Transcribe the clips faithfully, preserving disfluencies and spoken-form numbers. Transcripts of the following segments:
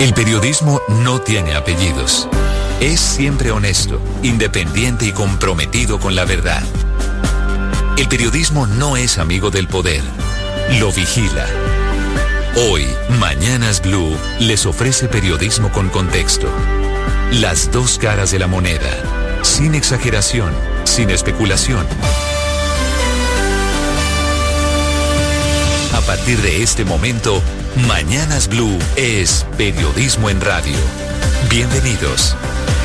El periodismo no tiene apellidos. Es siempre honesto, independiente y comprometido con la verdad. El periodismo no es amigo del poder, lo vigila. Hoy, Mañanas Blue les ofrece periodismo con contexto. Las dos caras de la moneda, sin exageración, sin especulación. A partir de este momento, Mañanas Blue es periodismo en radio. Bienvenidos.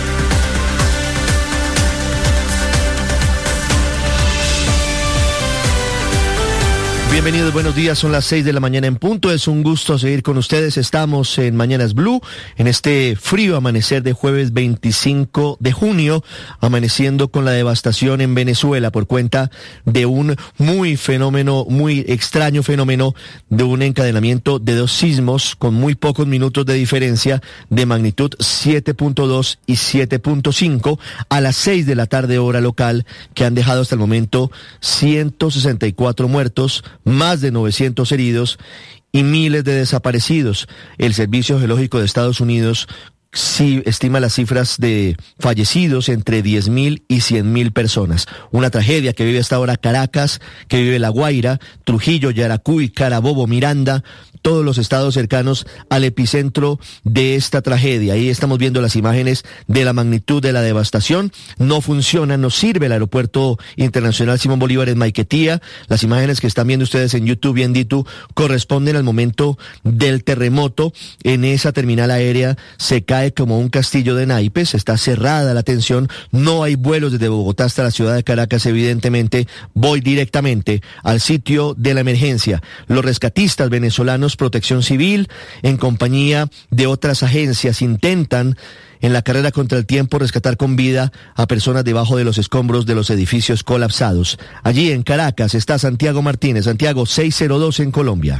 Bienvenidos, buenos días, son las seis de la mañana en punto, es un gusto seguir con ustedes, estamos en Mañanas Blue, en este frío amanecer de jueves veinticinco de junio, amaneciendo con la devastación en Venezuela por cuenta de un muy fenómeno, muy extraño fenómeno de un encadenamiento de dos sismos con muy pocos minutos de diferencia de magnitud siete punto dos y siete punto cinco a las seis de la tarde hora local, que han dejado hasta el momento ciento sesenta y cuatro muertos, más de novecientos heridos y miles de desaparecidos. El Servicio Geológico de Estados Unidos sí estima las cifras de fallecidos entre diez mil y cien mil personas. Una tragedia que vive hasta ahora Caracas, que vive La Guaira, Trujillo, Yaracuy, Carabobo, Miranda, todos los estados cercanos al epicentro de esta tragedia. Ahí estamos viendo las imágenes de la magnitud de la devastación. No funciona, no sirve el aeropuerto internacional Simón Bolívar en Maiquetía. Las imágenes que están viendo ustedes en YouTube y en Ditu corresponden al momento del terremoto. En esa terminal aérea se cae como un castillo de naipes, está cerrada la atención, no hay vuelos desde Bogotá hasta la ciudad de Caracas, evidentemente. Voy directamente al sitio de la emergencia. Los rescatistas venezolanos, Protección Civil, en compañía de otras agencias, intentan en la carrera contra el tiempo rescatar con vida a personas debajo de los escombros de los edificios colapsados. Allí en Caracas está Santiago Martínez. Santiago, seis cero dos en Colombia.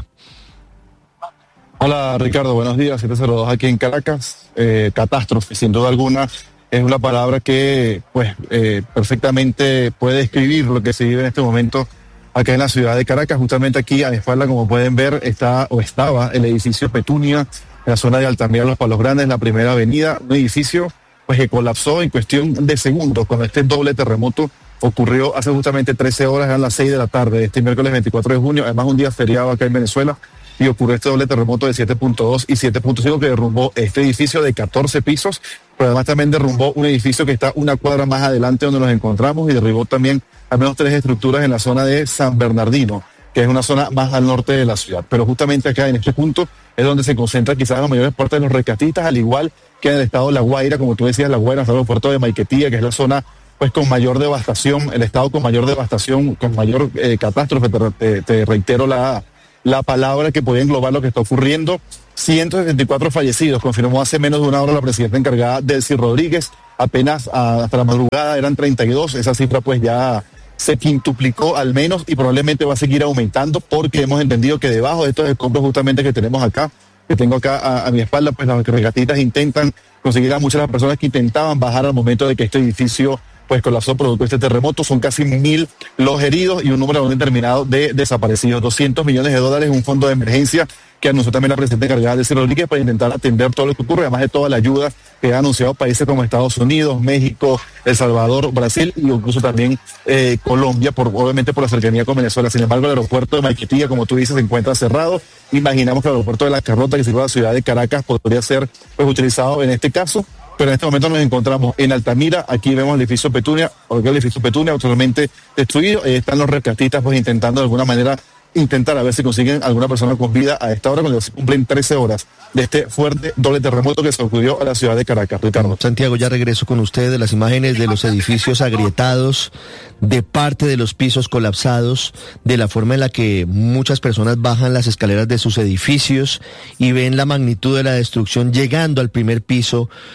Hola Ricardo, buenos días, siete cero dos aquí en Caracas. Eh, catástrofe, sin duda alguna, es una palabra que pues eh, perfectamente puede describir lo que se vive en este momento acá en la ciudad de Caracas. Justamente aquí a mi espalda, como pueden ver, está o estaba el edificio Petunia, en la zona de Altamira, Los Palos Grandes, la primera avenida, un edificio pues que colapsó en cuestión de segundos cuando este doble terremoto ocurrió hace justamente trece horas, eran las seis de la tarde de este miércoles veinticuatro de junio, además un día feriado acá en Venezuela, y ocurrió este doble terremoto de siete punto dos y siete punto cinco que derrumbó este edificio de catorce pisos, pero además también derrumbó un edificio que está una cuadra más adelante donde nos encontramos, y derribó también al menos tres estructuras en la zona de San Bernardino, que es una zona más al norte de la ciudad. Pero justamente acá en este punto es donde se concentra quizás la mayor parte de los rescatistas, al igual que en el estado de La Guaira, como tú decías, La Guaira, hasta el aeropuerto de Maiquetía, que es la zona pues con mayor devastación, el estado con mayor devastación, con mayor eh, catástrofe, te, te, te reitero la, la palabra que puede englobar lo que está ocurriendo. ciento setenta y cuatro fallecidos, confirmó hace menos de una hora la presidenta encargada, Delcy Rodríguez. Apenas a, hasta la madrugada eran treinta y dos, esa cifra pues ya se quintuplicó al menos y probablemente va a seguir aumentando, porque hemos entendido que debajo de estos escombros justamente que tenemos acá, que tengo acá a, a mi espalda, pues las rescatistas intentan conseguir a muchas de las personas que intentaban bajar al momento de que este edificio pues colapsó producto de este terremoto. Son casi mil los heridos y un número aún determinado de desaparecidos. doscientos millones de dólares en un fondo de emergencia que anunció también la presidenta encargada de Ciro Rodríguez para intentar atender todo lo que ocurre, además de toda la ayuda que han anunciado países como Estados Unidos, México, El Salvador, Brasil y incluso también eh, Colombia, por, obviamente por la cercanía con Venezuela. Sin embargo, el aeropuerto de Maiquetía, como tú dices, se encuentra cerrado. Imaginamos que el aeropuerto de La Carlota, que sirve a la ciudad de Caracas, podría ser pues utilizado en este caso. Pero en este momento nos encontramos en Altamira, aquí vemos el edificio Petunia, porque el edificio Petunia totalmente destruido, eh, están los rescatistas pues intentando de alguna manera, intentar a ver si consiguen alguna persona con vida a esta hora, cuando se cumplen trece horas de este fuerte doble terremoto que se ocurrió a la ciudad de Caracas. Ricardo. Santiago, ya regreso con usted de las imágenes de los edificios agrietados, de parte de los pisos colapsados, de la forma en la que muchas personas bajan las escaleras de sus edificios y ven la magnitud de la destrucción llegando al primer piso.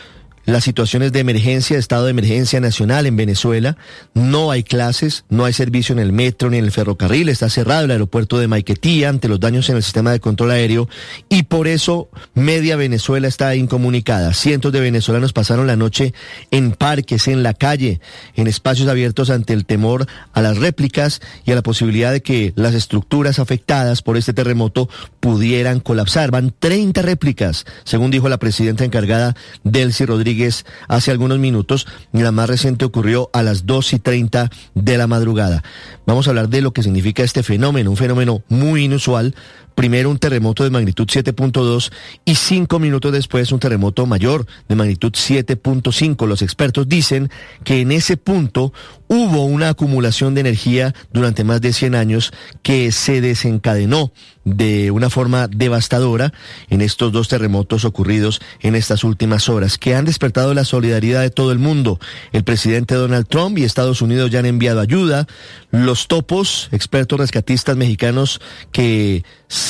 la situación es de emergencia, estado de emergencia nacional en Venezuela. No hay clases, no hay servicio en el metro ni en el ferrocarril. Está cerrado el aeropuerto de Maiquetía ante los daños en el sistema de control aéreo y por eso media Venezuela está incomunicada. Cientos de venezolanos pasaron la noche en parques, en la calle, en espacios abiertos ante el temor a las réplicas y a la posibilidad de que las estructuras afectadas por este terremoto pudieran colapsar. Van treinta réplicas, según dijo la presidenta encargada, Delcy Rodríguez, hace algunos minutos. La más reciente ocurrió a las dos y treinta de la madrugada. Vamos a hablar de lo que significa este fenómeno, un fenómeno muy inusual. Primero un terremoto de magnitud siete punto dos y cinco minutos después un terremoto mayor de magnitud siete punto cinco. Los expertos dicen que en ese punto hubo una acumulación de energía durante más de cien años que se desencadenó de una forma devastadora en estos dos terremotos ocurridos en estas últimas horas, que han despertado la solidaridad de todo el mundo. El presidente Donald Trump y Estados Unidos ya han enviado ayuda. Los topos, expertos rescatistas mexicanos que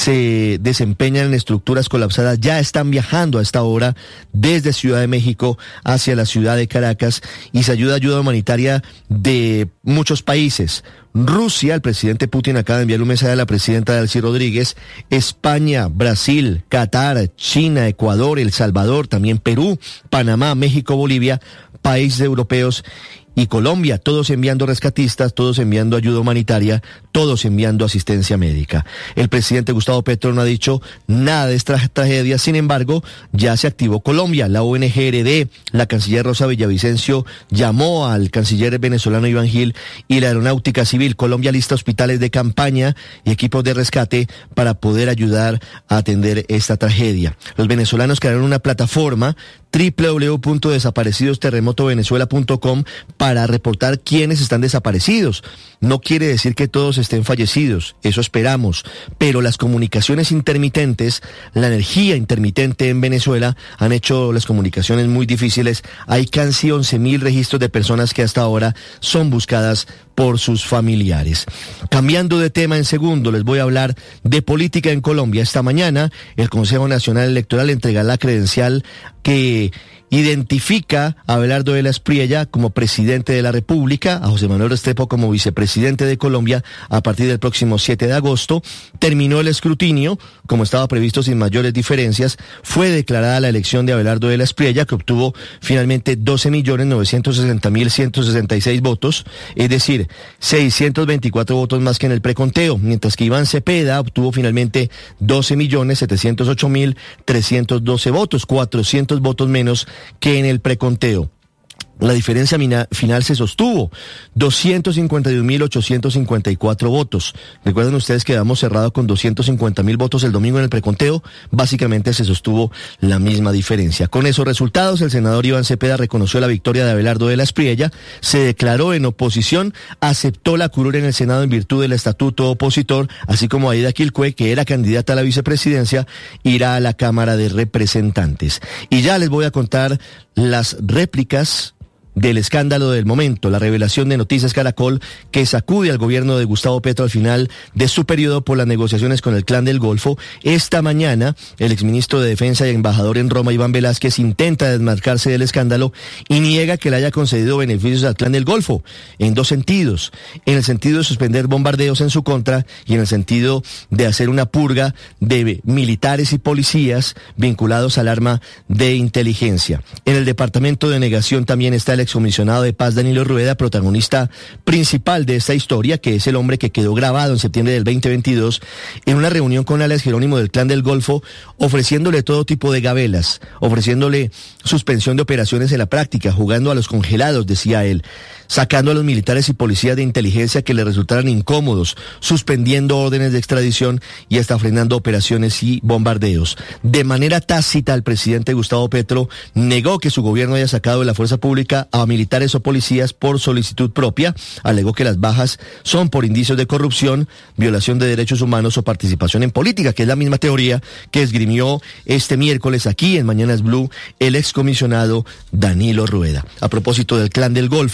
se desempeñan en estructuras colapsadas, ya están viajando a esta hora desde Ciudad de México hacia la ciudad de Caracas y se ayuda ayuda humanitaria de muchos países. Rusia, el presidente Putin acaba de enviar un mensaje a la presidenta Delcy Rodríguez. España, Brasil, Qatar, China, Ecuador, El Salvador, también Perú, Panamá, México, Bolivia, países europeos y Colombia, todos enviando rescatistas, todos enviando ayuda humanitaria, todos enviando asistencia médica. El presidente Gustavo Petro no ha dicho nada de esta tragedia, sin embargo, ya se activó Colombia. La O N G R D, la canciller Rosa Villavicencio, llamó al canciller venezolano Iván Gil y la Aeronáutica Civil. Colombia lista hospitales de campaña y equipos de rescate para poder ayudar a atender esta tragedia. Los venezolanos crearon una plataforma doble u doble u doble u punto desaparecidos terremoto venezuela punto com para reportar quiénes están desaparecidos. No quiere decir que todos estén fallecidos, eso esperamos, pero las comunicaciones intermitentes, la energía intermitente en Venezuela han hecho las comunicaciones muy difíciles. Hay casi once mil registros de personas que hasta ahora son buscadas por sus familiares. Cambiando de tema en segundo, les voy a hablar de política en Colombia. Esta mañana, el Consejo Nacional Electoral entrega la credencial que identifica a Abelardo de la Espriella como presidente de la República, a José Manuel Restrepo como vicepresidente de Colombia a partir del próximo siete de agosto. Terminó el escrutinio, como estaba previsto sin mayores diferencias. Fue declarada la elección de Abelardo de la Espriella, que obtuvo finalmente doce millones novecientos sesenta mil ciento sesenta y seis votos, es decir, seiscientos veinticuatro votos más que en el preconteo, mientras que Iván Cepeda obtuvo finalmente doce millones setecientos ocho mil trescientos doce votos, cuatrocientos votos menos que en el preconteo. La diferencia mina, final se sostuvo, doscientos cincuenta y un mil ochocientos cincuenta y cuatro votos. Recuerden ustedes que habíamos cerrado con doscientos cincuenta mil votos el domingo en el preconteo, básicamente se sostuvo la misma diferencia. Con esos resultados, el senador Iván Cepeda reconoció la victoria de Abelardo de la Espriella, se declaró en oposición, aceptó la curul en el Senado en virtud del estatuto opositor, así como Aida Quilcue, que era candidata a la vicepresidencia, irá a la Cámara de Representantes. Y ya les voy a contar las réplicas del escándalo del momento, la revelación de Noticias Caracol que sacude al gobierno de Gustavo Petro al final de su periodo por las negociaciones con el Clan del Golfo. Esta mañana, el exministro de Defensa y embajador en Roma, Iván Velázquez, intenta desmarcarse del escándalo y niega que le haya concedido beneficios al Clan del Golfo, en dos sentidos: en el sentido de suspender bombardeos en su contra y en el sentido de hacer una purga de militares y policías vinculados al arma de inteligencia. En el departamento de negación también está el excomisionado de paz Danilo Rueda, protagonista principal de esta historia, que es el hombre que quedó grabado en septiembre del veinte veintidós en una reunión con Alex Jerónimo del Clan del Golfo, ofreciéndole todo tipo de gabelas, ofreciéndole suspensión de operaciones en la práctica, jugando a los congelados, decía él, sacando a los militares y policías de inteligencia que le resultaran incómodos, suspendiendo órdenes de extradición y hasta frenando operaciones y bombardeos. De manera tácita, el presidente Gustavo Petro negó que su gobierno haya sacado de la fuerza pública a militares o policías por solicitud propia, alegó que las bajas son por indicios de corrupción, violación de derechos humanos o participación en política, que es la misma teoría que esgrimió este miércoles aquí en Mañanas Blue el excomisionado Danilo Rueda. A propósito del Clan del Golfo,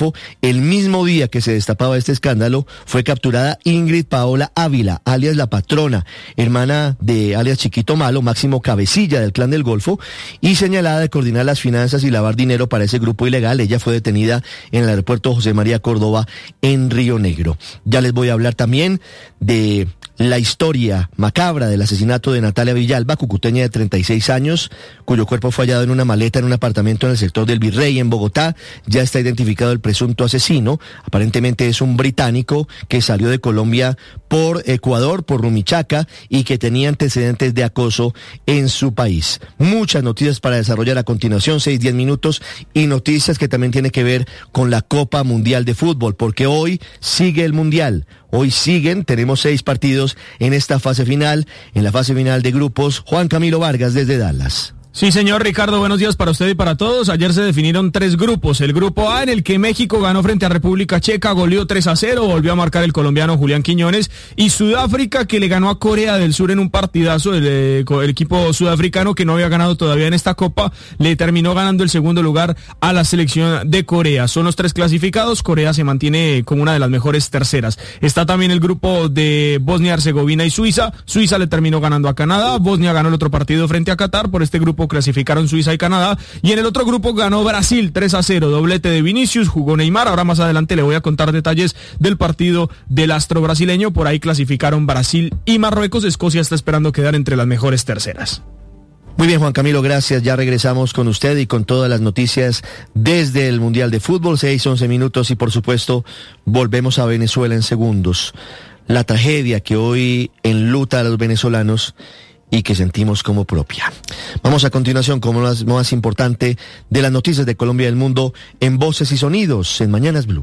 el mismo día que se destapaba este escándalo, fue capturada Ingrid Paola Ávila, alias La Patrona, hermana de alias Chiquito Malo, máximo cabecilla del Clan del Golfo, y señalada de coordinar las finanzas y lavar dinero para ese grupo ilegal. Ella fue detenida en el aeropuerto José María Córdoba en Río Negro. Ya les voy a hablar también de la historia macabra del asesinato de Natalia Villalba, cucuteña de treinta y seis años, cuyo cuerpo fue hallado en una maleta en un apartamento en el sector del Virrey, en Bogotá. Ya está identificado el presunto asesino. Aparentemente es un británico que salió de Colombia por Ecuador, por Rumichaca, y que tenía antecedentes de acoso en su país. Muchas noticias para desarrollar a continuación, seis, diez minutos, y noticias que también tienen que ver con la Copa Mundial de Fútbol, porque hoy sigue el Mundial. Hoy siguen, tenemos seis partidos en esta fase final, en la fase final de grupos. Juan Camilo Vargas desde Dallas. Sí, señor Ricardo, buenos días para usted y para todos. Ayer se definieron tres grupos. El grupo A, en el que México ganó frente a República Checa, goleó tres a cero, volvió a marcar el colombiano Julián Quiñones, y Sudáfrica, que le ganó a Corea del Sur en un partidazo. El, el equipo sudafricano, que no había ganado todavía en esta Copa, le terminó ganando el segundo lugar a la selección de Corea. Son los tres clasificados. Corea se mantiene como una de las mejores terceras. Está también el grupo de Bosnia, Herzegovina y Suiza. Suiza le terminó ganando a Canadá. Bosnia ganó el otro partido frente a Qatar. Por este grupo clasificaron Suiza y Canadá, y en el otro grupo ganó Brasil tres a cero, doblete de Vinicius, jugó Neymar. Ahora más adelante le voy a contar detalles del partido del astro brasileño. Por ahí clasificaron Brasil y Marruecos. Escocia está esperando quedar entre las mejores terceras. Muy bien, Juan Camilo, gracias. Ya regresamos con usted y con todas las noticias desde el Mundial de Fútbol. Seis, once minutos, y por supuesto volvemos a Venezuela en segundos. La tragedia que hoy enluta a los venezolanos y que sentimos como propia. Vamos a continuación con lo más, más importante de las noticias de Colombia y del mundo en Voces y Sonidos en Mañanas Blue.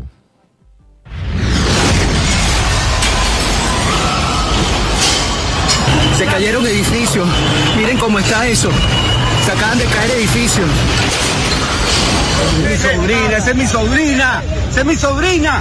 Se cayeron edificios. Miren cómo está eso. Se acaban de caer edificios. Mi sobrina, esa es mi sobrina. Esa es mi sobrina.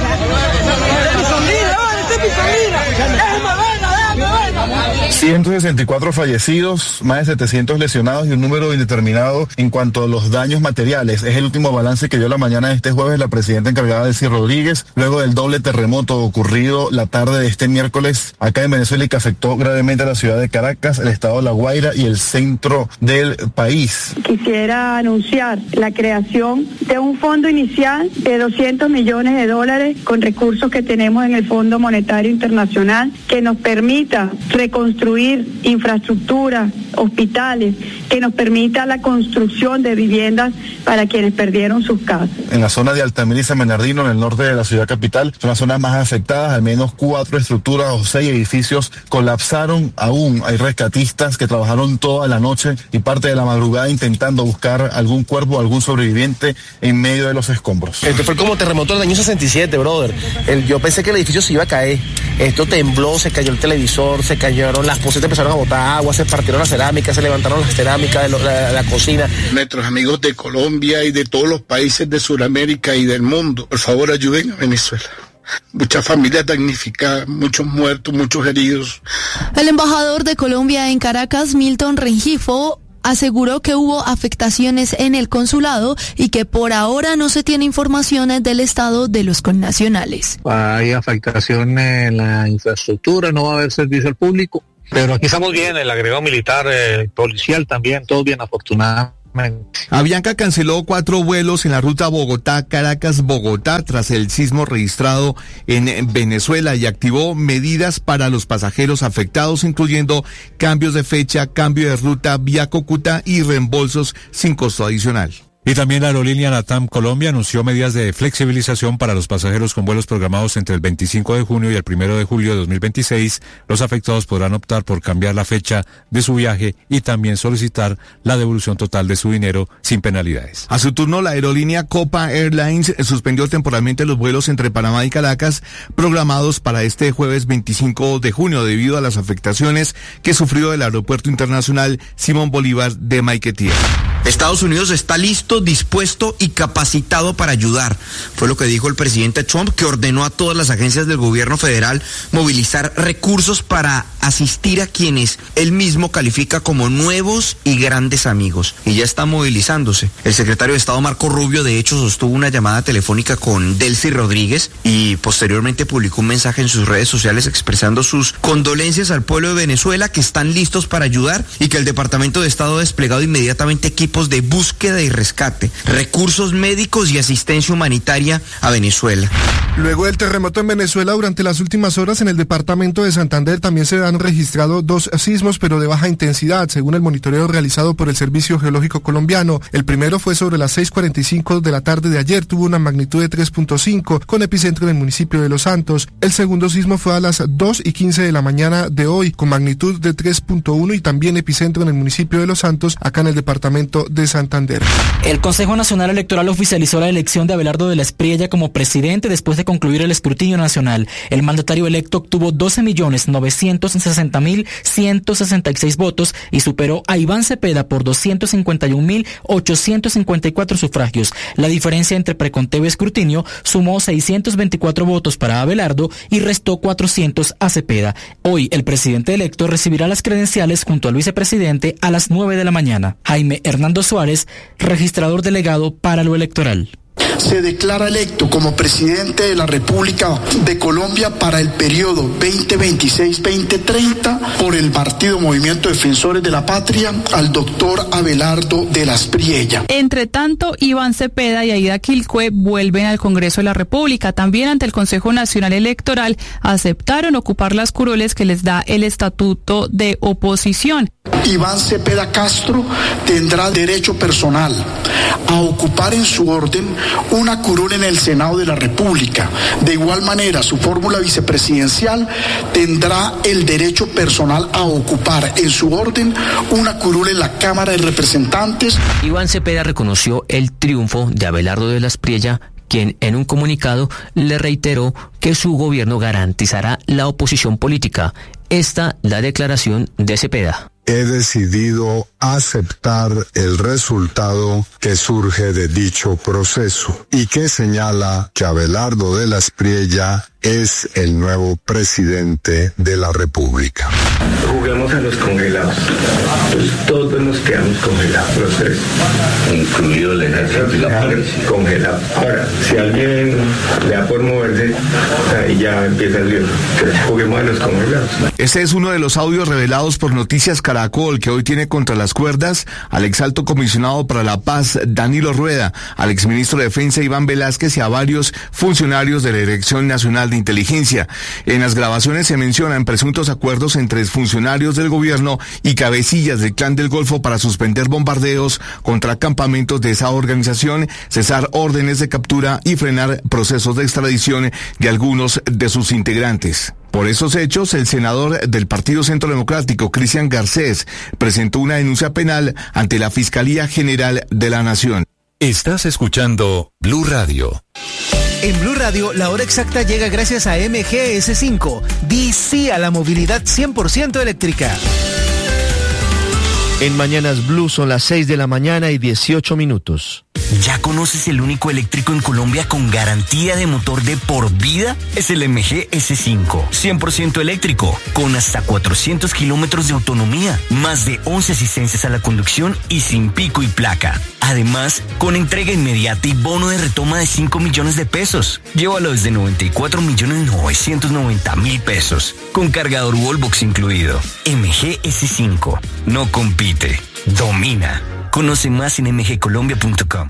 Esa es mi sobrina. Esa es mi sobrina. Déjame verla, déjame verla. ciento sesenta y cuatro fallecidos, más de setecientos lesionados y un número indeterminado en cuanto a los daños materiales. Es el último balance que dio la mañana de este jueves la presidenta encargada de Delcy Rodríguez, luego del doble terremoto ocurrido la tarde de este miércoles acá en Venezuela y que afectó gravemente a la ciudad de Caracas, el estado de La Guaira y el centro del país. Quisiera anunciar la creación de un fondo inicial de doscientos millones de dólares con recursos que tenemos en el Fondo Monetario Internacional, que nos permita reconstruir infraestructura, hospitales, que nos permita la construcción de viviendas para quienes perdieron sus casas. En la zona de Altamira y San Bernardino, en el norte de la ciudad capital, son las zonas más afectadas. Al menos cuatro estructuras o seis edificios colapsaron aún. Hay rescatistas que trabajaron toda la noche y parte de la madrugada intentando buscar algún cuerpo, algún sobreviviente en medio de los escombros. Esto fue como terremoto del año sesenta y siete, brother. El, yo pensé que el edificio se iba a caer. Esto tembló, se cayó el televisor, se cayeron las posetas, empezaron a botar agua, se partieron las cerámicas, se levantaron las cerámicas de lo, la, la cocina. Nuestros amigos de Colombia y de todos los países de Sudamérica y del mundo, por favor ayuden a Venezuela. Muchas familias damnificadas, muchos muertos, muchos heridos. El embajador de Colombia en Caracas, Milton Rengifo, aseguró que hubo afectaciones en el consulado y que por ahora no se tiene informaciones del estado de los connacionales. Hay afectación en la infraestructura, no va a haber servicio al público, pero aquí estamos bien, el agregado militar, el policial también, todo bien afortunadamente. Avianca canceló cuatro vuelos en la ruta Bogotá-Caracas-Bogotá tras el sismo registrado en Venezuela y activó medidas para los pasajeros afectados, incluyendo cambios de fecha, cambio de ruta vía Cúcuta y reembolsos sin costo adicional. Y también la aerolínea LATAM Colombia anunció medidas de flexibilización para los pasajeros con vuelos programados entre el veinticinco de junio y el primero de julio de dos mil veintiséis. Los afectados podrán optar por cambiar la fecha de su viaje y también solicitar la devolución total de su dinero sin penalidades. A su turno, la aerolínea Copa Airlines suspendió temporalmente los vuelos entre Panamá y Caracas programados para este jueves veinticinco de junio debido a las afectaciones que sufrió el Aeropuerto Internacional Simón Bolívar de Maiquetía. Estados Unidos está listo, dispuesto y capacitado para ayudar. Fue lo que dijo el presidente Trump, que ordenó a todas las agencias del gobierno federal movilizar recursos para asistir a quienes él mismo califica como nuevos y grandes amigos. Y ya está movilizándose. El secretario de Estado Marco Rubio, de hecho, sostuvo una llamada telefónica con Delcy Rodríguez y posteriormente publicó un mensaje en sus redes sociales expresando sus condolencias al pueblo de Venezuela, que están listos para ayudar y que el Departamento de Estado ha desplegado inmediatamente equipos de búsqueda y rescate, recursos médicos y asistencia humanitaria a Venezuela. Luego del terremoto en Venezuela, durante las últimas horas en el departamento de Santander también se han registrado dos sismos, pero de baja intensidad, según el monitoreo realizado por el Servicio Geológico Colombiano. El primero fue sobre las seis cuarenta y cinco de la tarde de ayer, tuvo una magnitud de tres punto cinco, con epicentro en el municipio de Los Santos. El segundo sismo fue a las dos y quince de la mañana de hoy, con magnitud de tres punto uno y también epicentro en el municipio de Los Santos, acá en el departamento de Santander. El Consejo Nacional Electoral oficializó la elección de Abelardo de la Espriella como presidente después de concluir el escrutinio nacional. El mandatario electo obtuvo doce millones novecientos sesenta mil ciento sesenta y seis votos y superó a Iván Cepeda por doscientos cincuenta y un mil ochocientos cincuenta y cuatro sufragios. La diferencia entre preconteo y escrutinio sumó seiscientos veinticuatro votos para Abelardo y restó cuatrocientos a Cepeda. Hoy el presidente electo recibirá las credenciales junto al vicepresidente a las nueve de la mañana. Jaime Hernando Suárez, registrador delegado para lo electoral. Se declara electo como presidente de la República de Colombia para el periodo veinte veintiséis a veinte treinta por el Partido Movimiento Defensores de la Patria al doctor Abelardo de la Espriella. Entre tanto, Iván Cepeda y Aida Quilcue vuelven al Congreso de la República. También ante el Consejo Nacional Electoral aceptaron ocupar las curules que les da el Estatuto de Oposición. Iván Cepeda Castro tendrá derecho personal a ocupar en su orden una curul en el Senado de la República. De igual manera, su fórmula vicepresidencial tendrá el derecho personal a ocupar en su orden una curul en la Cámara de Representantes. Iván Cepeda reconoció el triunfo de Abelardo de la Espriella, quien en un comunicado le reiteró que su gobierno garantizará la oposición política. Esta la declaración de Cepeda. He decidido aceptar el resultado que surge de dicho proceso y que señala que Abelardo de la Espriella es el nuevo presidente de la República. Jugamos a los congelados. Pues todos nos quedamos congelados, los tres. Incluido el ejército y la policía. Congelados. Ahora, si alguien le da por moverse, ahí ya empieza el lío. Juguemos a los congelados. Este es uno de los audios revelados por Noticias Caracol, que hoy tiene contra las cuerdas al exalto comisionado para la paz Danilo Rueda, al exministro de Defensa Iván Velázquez y a varios funcionarios de la Dirección Nacional de Inteligencia. En las grabaciones se mencionan presuntos acuerdos entre funcionarios del gobierno y cabecillas del Clan del Golfo para suspender bombardeos contra campamentos de esa organización, cesar órdenes de captura y frenar procesos de extradición de algunos de sus integrantes. Por esos hechos, el senador del Partido Centro Democrático, Cristian Garcés, presentó una denuncia penal ante la Fiscalía General de la Nación. Estás escuchando Blue Radio. En Blue Radio, la hora exacta llega gracias a M G S cinco. Di sí a la movilidad cien por ciento eléctrica. En Mañanas Blue son las seis de la mañana y dieciocho minutos. ¿Ya conoces el único eléctrico en Colombia con garantía de motor de por vida? Es el M G S cinco, cien por ciento eléctrico, con hasta cuatrocientos kilómetros de autonomía, más de once asistencias a la conducción y sin pico y placa. Además, con entrega inmediata y bono de retoma de cinco millones de pesos. Llévalo desde noventa y cuatro millones novecientos noventa mil pesos, con cargador Wallbox incluido. M G S cinco, no compite, domina. Conoce más en m g colombia punto com.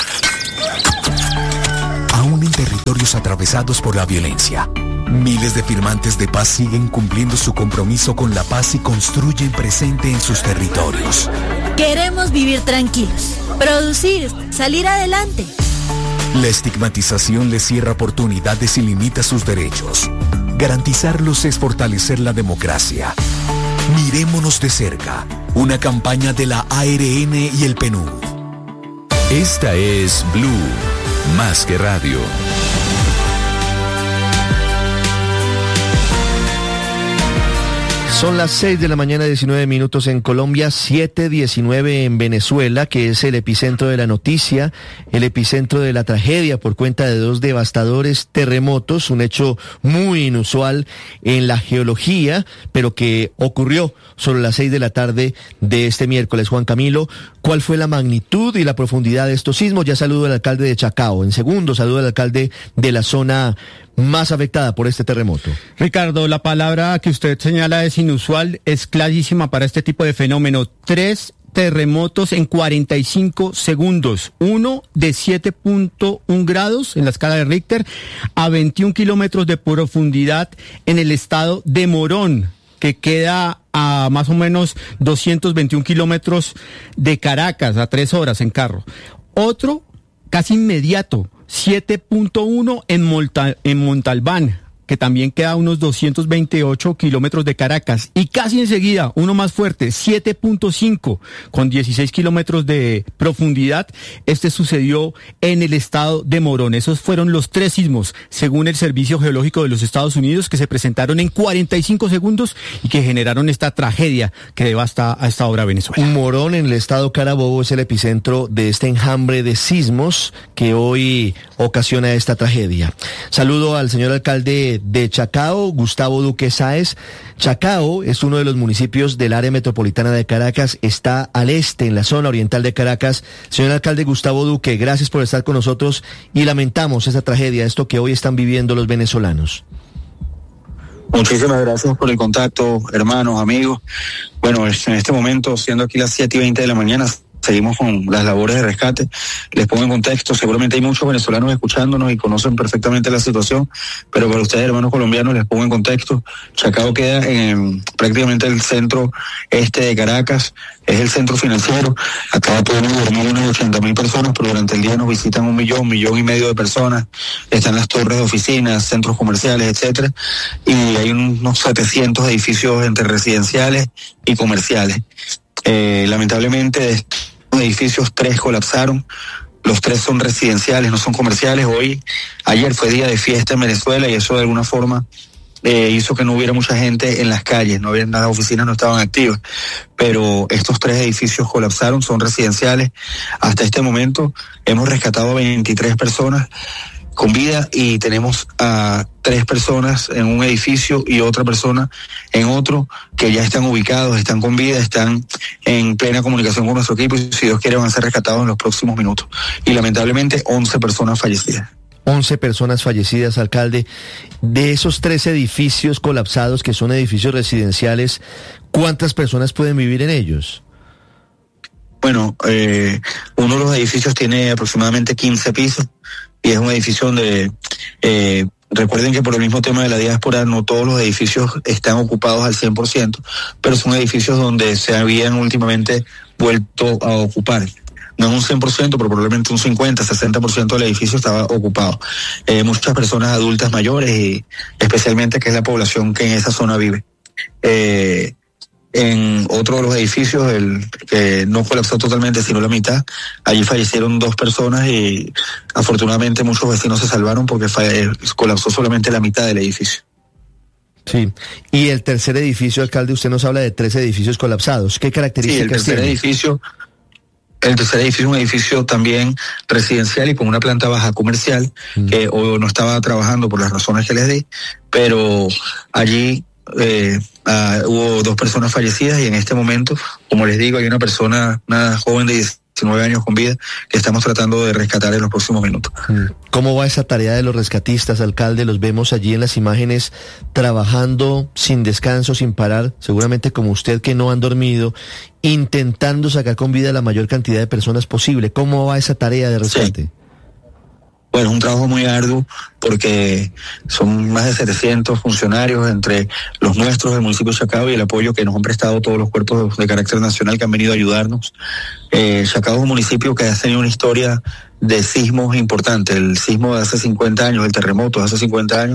Aún en territorios atravesados por la violencia, miles de firmantes de paz siguen cumpliendo su compromiso con la paz y construyen presente en sus territorios. Queremos vivir tranquilos, producir, salir adelante. La estigmatización les cierra oportunidades y limita sus derechos. Garantizarlos es fortalecer la democracia. Mirémonos de cerca. Una campaña de la A R N y el P N U D. Esta es Blue, más que radio. Son las seis de la mañana, diecinueve minutos en Colombia, siete diecinueve en Venezuela, que es el epicentro de la noticia, el epicentro de la tragedia por cuenta de dos devastadores terremotos, un hecho muy inusual en la geología, pero que ocurrió sobre las seis de la tarde de este miércoles. Juan Camilo, ¿cuál fue la magnitud y la profundidad de estos sismos? Ya saludo al alcalde de Chacao. En segundo, saludo al alcalde de la zona más afectada por este terremoto. Ricardo, la palabra que usted señala es inusual, es clarísima para este tipo de fenómeno. Tres terremotos en cuarenta y cinco segundos, uno de siete punto uno grados en la escala de Richter a veintiún kilómetros de profundidad en el estado de Morón, que queda a más o menos doscientos veintiún kilómetros de Caracas, a tres horas en carro. Otro casi inmediato, siete punto uno en, Molta, en Montalbán, que también queda a unos doscientos veintiocho kilómetros de Caracas. Y casi enseguida, uno más fuerte, siete punto cinco, con dieciséis kilómetros de profundidad. Este sucedió en el estado de Morón. Esos fueron los tres sismos, según el Servicio Geológico de los Estados Unidos, que se presentaron en cuarenta y cinco segundos y que generaron esta tragedia que devasta a esta hora Venezuela. Morón, en el estado Carabobo, es el epicentro de este enjambre de sismos que hoy ocasiona esta tragedia. Saludo al señor alcalde de Chacao, Gustavo Duque Sáez. Chacao es uno de los municipios del área metropolitana de Caracas, está al este, en la zona oriental de Caracas. Señor alcalde Gustavo Duque, gracias por estar con nosotros y lamentamos esa tragedia, esto que hoy están viviendo los venezolanos. Muchísimas gracias por el contacto, hermanos, amigos. Bueno, en este momento, siendo aquí las siete y veinte de la mañana, seguimos con las labores de rescate. Les pongo en contexto, seguramente hay muchos venezolanos escuchándonos y conocen perfectamente la situación, pero para ustedes, hermanos colombianos, les pongo en contexto. Chacao queda en prácticamente el centro este de Caracas, es el centro financiero. Acá podemos dormir unas ochenta mil personas, pero durante el día nos visitan un millón, un millón y medio de personas. Están las torres de oficinas, centros comerciales, etcétera, y hay unos setecientos edificios entre residenciales y comerciales. Eh, lamentablemente, de estos edificios, tres colapsaron. Los tres son residenciales, no son comerciales. Hoy, ayer fue día de fiesta en Venezuela y eso de alguna forma eh, hizo que no hubiera mucha gente en las calles, no había, las oficinas no estaban activas. Pero estos tres edificios colapsaron, son residenciales. Hasta este momento hemos rescatado a veintitrés personas con vida y tenemos a tres personas en un edificio y otra persona en otro que ya están ubicados, están con vida, están en plena comunicación con nuestro equipo y si Dios quiere van a ser rescatados en los próximos minutos. Y lamentablemente once personas fallecidas. once personas fallecidas, alcalde. De esos tres edificios colapsados que son edificios residenciales, ¿cuántas personas pueden vivir en ellos? Bueno, eh, uno de los edificios tiene aproximadamente quince pisos y es un edificio donde, eh, recuerden que por el mismo tema de la diáspora no todos los edificios están ocupados al cien por ciento, pero son edificios donde se habían últimamente vuelto a ocupar. No un cien por ciento, pero probablemente un cincuenta, sesenta por ciento del edificio estaba ocupado. Eh, muchas personas adultas mayores y especialmente que es la población que en esa zona vive. Eh, En otro de los edificios, el que no colapsó totalmente, sino la mitad, allí fallecieron dos personas y afortunadamente muchos vecinos se salvaron porque falle, colapsó solamente la mitad del edificio. Sí, y el tercer edificio, alcalde, usted nos habla de tres edificios colapsados. ¿Qué características tiene? Sí, el tercer tiene? edificio, el tercer edificio es un edificio también residencial y con una planta baja comercial, mm. que o no estaba trabajando por las razones que les di, pero allí Eh, uh, hubo dos personas fallecidas y en este momento, como les digo, hay una persona, una joven de diecinueve años con vida que estamos tratando de rescatar en los próximos minutos. ¿Cómo va esa tarea de los rescatistas, alcalde? Los vemos allí en las imágenes trabajando sin descanso, sin parar, seguramente como usted que no han dormido, intentando sacar con vida a la mayor cantidad de personas posible. ¿Cómo va esa tarea de rescate? Sí. Bueno, es un trabajo muy arduo porque son más de setecientos funcionarios entre los nuestros del municipio de Chacao y el apoyo que nos han prestado todos los cuerpos de carácter nacional que han venido a ayudarnos. Eh, Chacao es un municipio que ha tenido una historia de sismos importante. El sismo de hace cincuenta años, el terremoto de hace cincuenta años,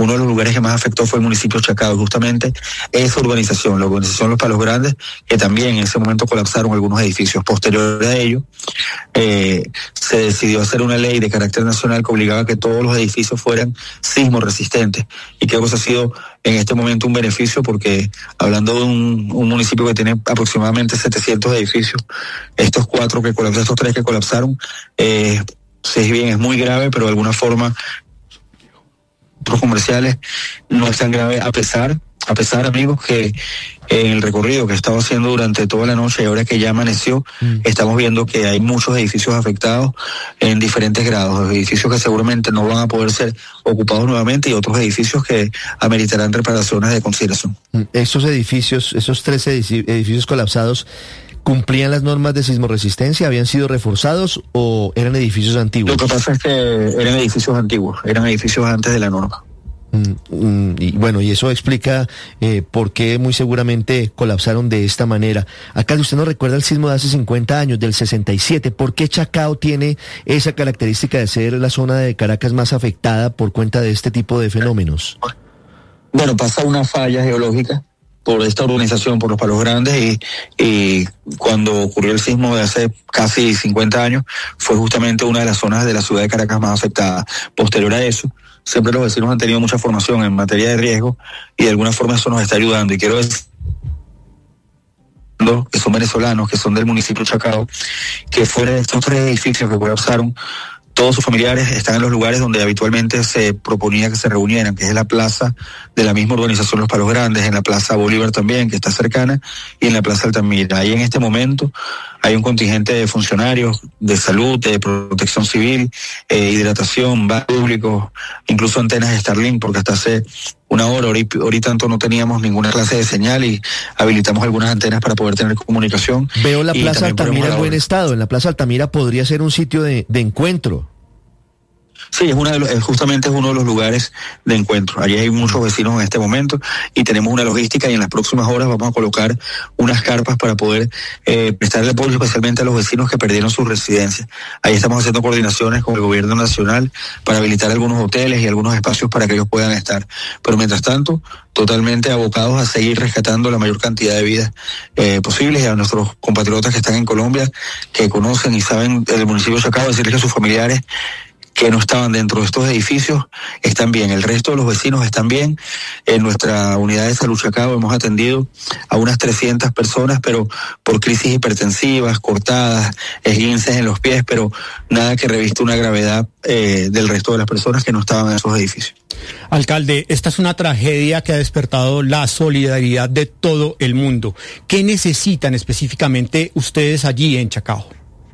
uno de los lugares que más afectó fue el municipio de Chacao, justamente esa urbanización, la urbanización Los Palos Grandes, que también en ese momento colapsaron algunos edificios. Posterior a ello, eh, se decidió hacer una ley de carácter nacional que obligaba a que todos los edificios fueran sismo resistentes, y creo que eso ha sido en este momento un beneficio, porque hablando de un, un municipio que tiene aproximadamente setecientos edificios, estos cuatro que colapsaron, estos tres que colapsaron, eh, si bien es muy grave, pero de alguna forma los comerciales no es tan grave, a pesar, a pesar, amigos, que en el recorrido que he estado haciendo durante toda la noche y ahora que ya amaneció, mm. estamos viendo que hay muchos edificios afectados en diferentes grados, edificios que seguramente no van a poder ser ocupados nuevamente y otros edificios que ameritarán reparaciones de consideración. Esos edificios, esos tres edificios colapsados, ¿cumplían las normas de sismoresistencia? ¿Habían sido reforzados o eran edificios antiguos? Lo que pasa es que eran edificios antiguos, eran edificios antes de la norma. Mm, mm, y bueno, y eso explica eh, por qué muy seguramente colapsaron de esta manera. Acá usted nos recuerda el sismo de hace cincuenta años, del sesenta y siete. ¿Por qué Chacao tiene esa característica de ser la zona de Caracas más afectada por cuenta de este tipo de fenómenos? Bueno, pasa una falla geológica por esta urbanización, por Los Palos Grandes, y, y cuando ocurrió el sismo de hace casi cincuenta años, fue justamente una de las zonas de la ciudad de Caracas más afectada. Posterior a eso, siempre los vecinos han tenido mucha formación en materia de riesgo, y de alguna forma eso nos está ayudando. Y quiero decir que son venezolanos, que son del municipio de Chacao, que fuera de estos tres edificios que colapsaron, todos sus familiares están en los lugares donde habitualmente se proponía que se reunieran, que es la plaza de la misma urbanización Los Palos Grandes, en la plaza Bolívar también, que está cercana, y en la plaza Altamira. Ahí en este momento hay un contingente de funcionarios de salud, de protección civil, eh, hidratación, baños públicos, incluso antenas de Starlink, porque hasta hace una hora, ahorita, ahorita tanto no teníamos ninguna clase de señal y habilitamos algunas antenas para poder tener comunicación. Veo la plaza Altamira en buen estado. En la plaza Altamira podría ser un sitio de, de encuentro. Sí, es una de los, justamente es uno de los lugares de encuentro. Allí hay muchos vecinos en este momento y tenemos una logística, y en las próximas horas vamos a colocar unas carpas para poder eh, prestarle apoyo especialmente a los vecinos que perdieron sus residencias. Ahí estamos haciendo coordinaciones con el gobierno nacional para habilitar algunos hoteles y algunos espacios para que ellos puedan estar. Pero mientras tanto, totalmente abocados a seguir rescatando la mayor cantidad de vidas eh, posibles, y a nuestros compatriotas que están en Colombia, que conocen y saben del municipio de Chacao, decirles que sus familiares que no estaban dentro de estos edificios están bien. El resto de los vecinos están bien. En nuestra unidad de salud Chacao hemos atendido a unas trescientas personas, pero por crisis hipertensivas, cortadas, esguinces en los pies, pero nada que revista una gravedad eh, del resto de las personas que no estaban en esos edificios. Alcalde, esta es una tragedia que ha despertado la solidaridad de todo el mundo. ¿Qué necesitan específicamente ustedes allí en Chacao?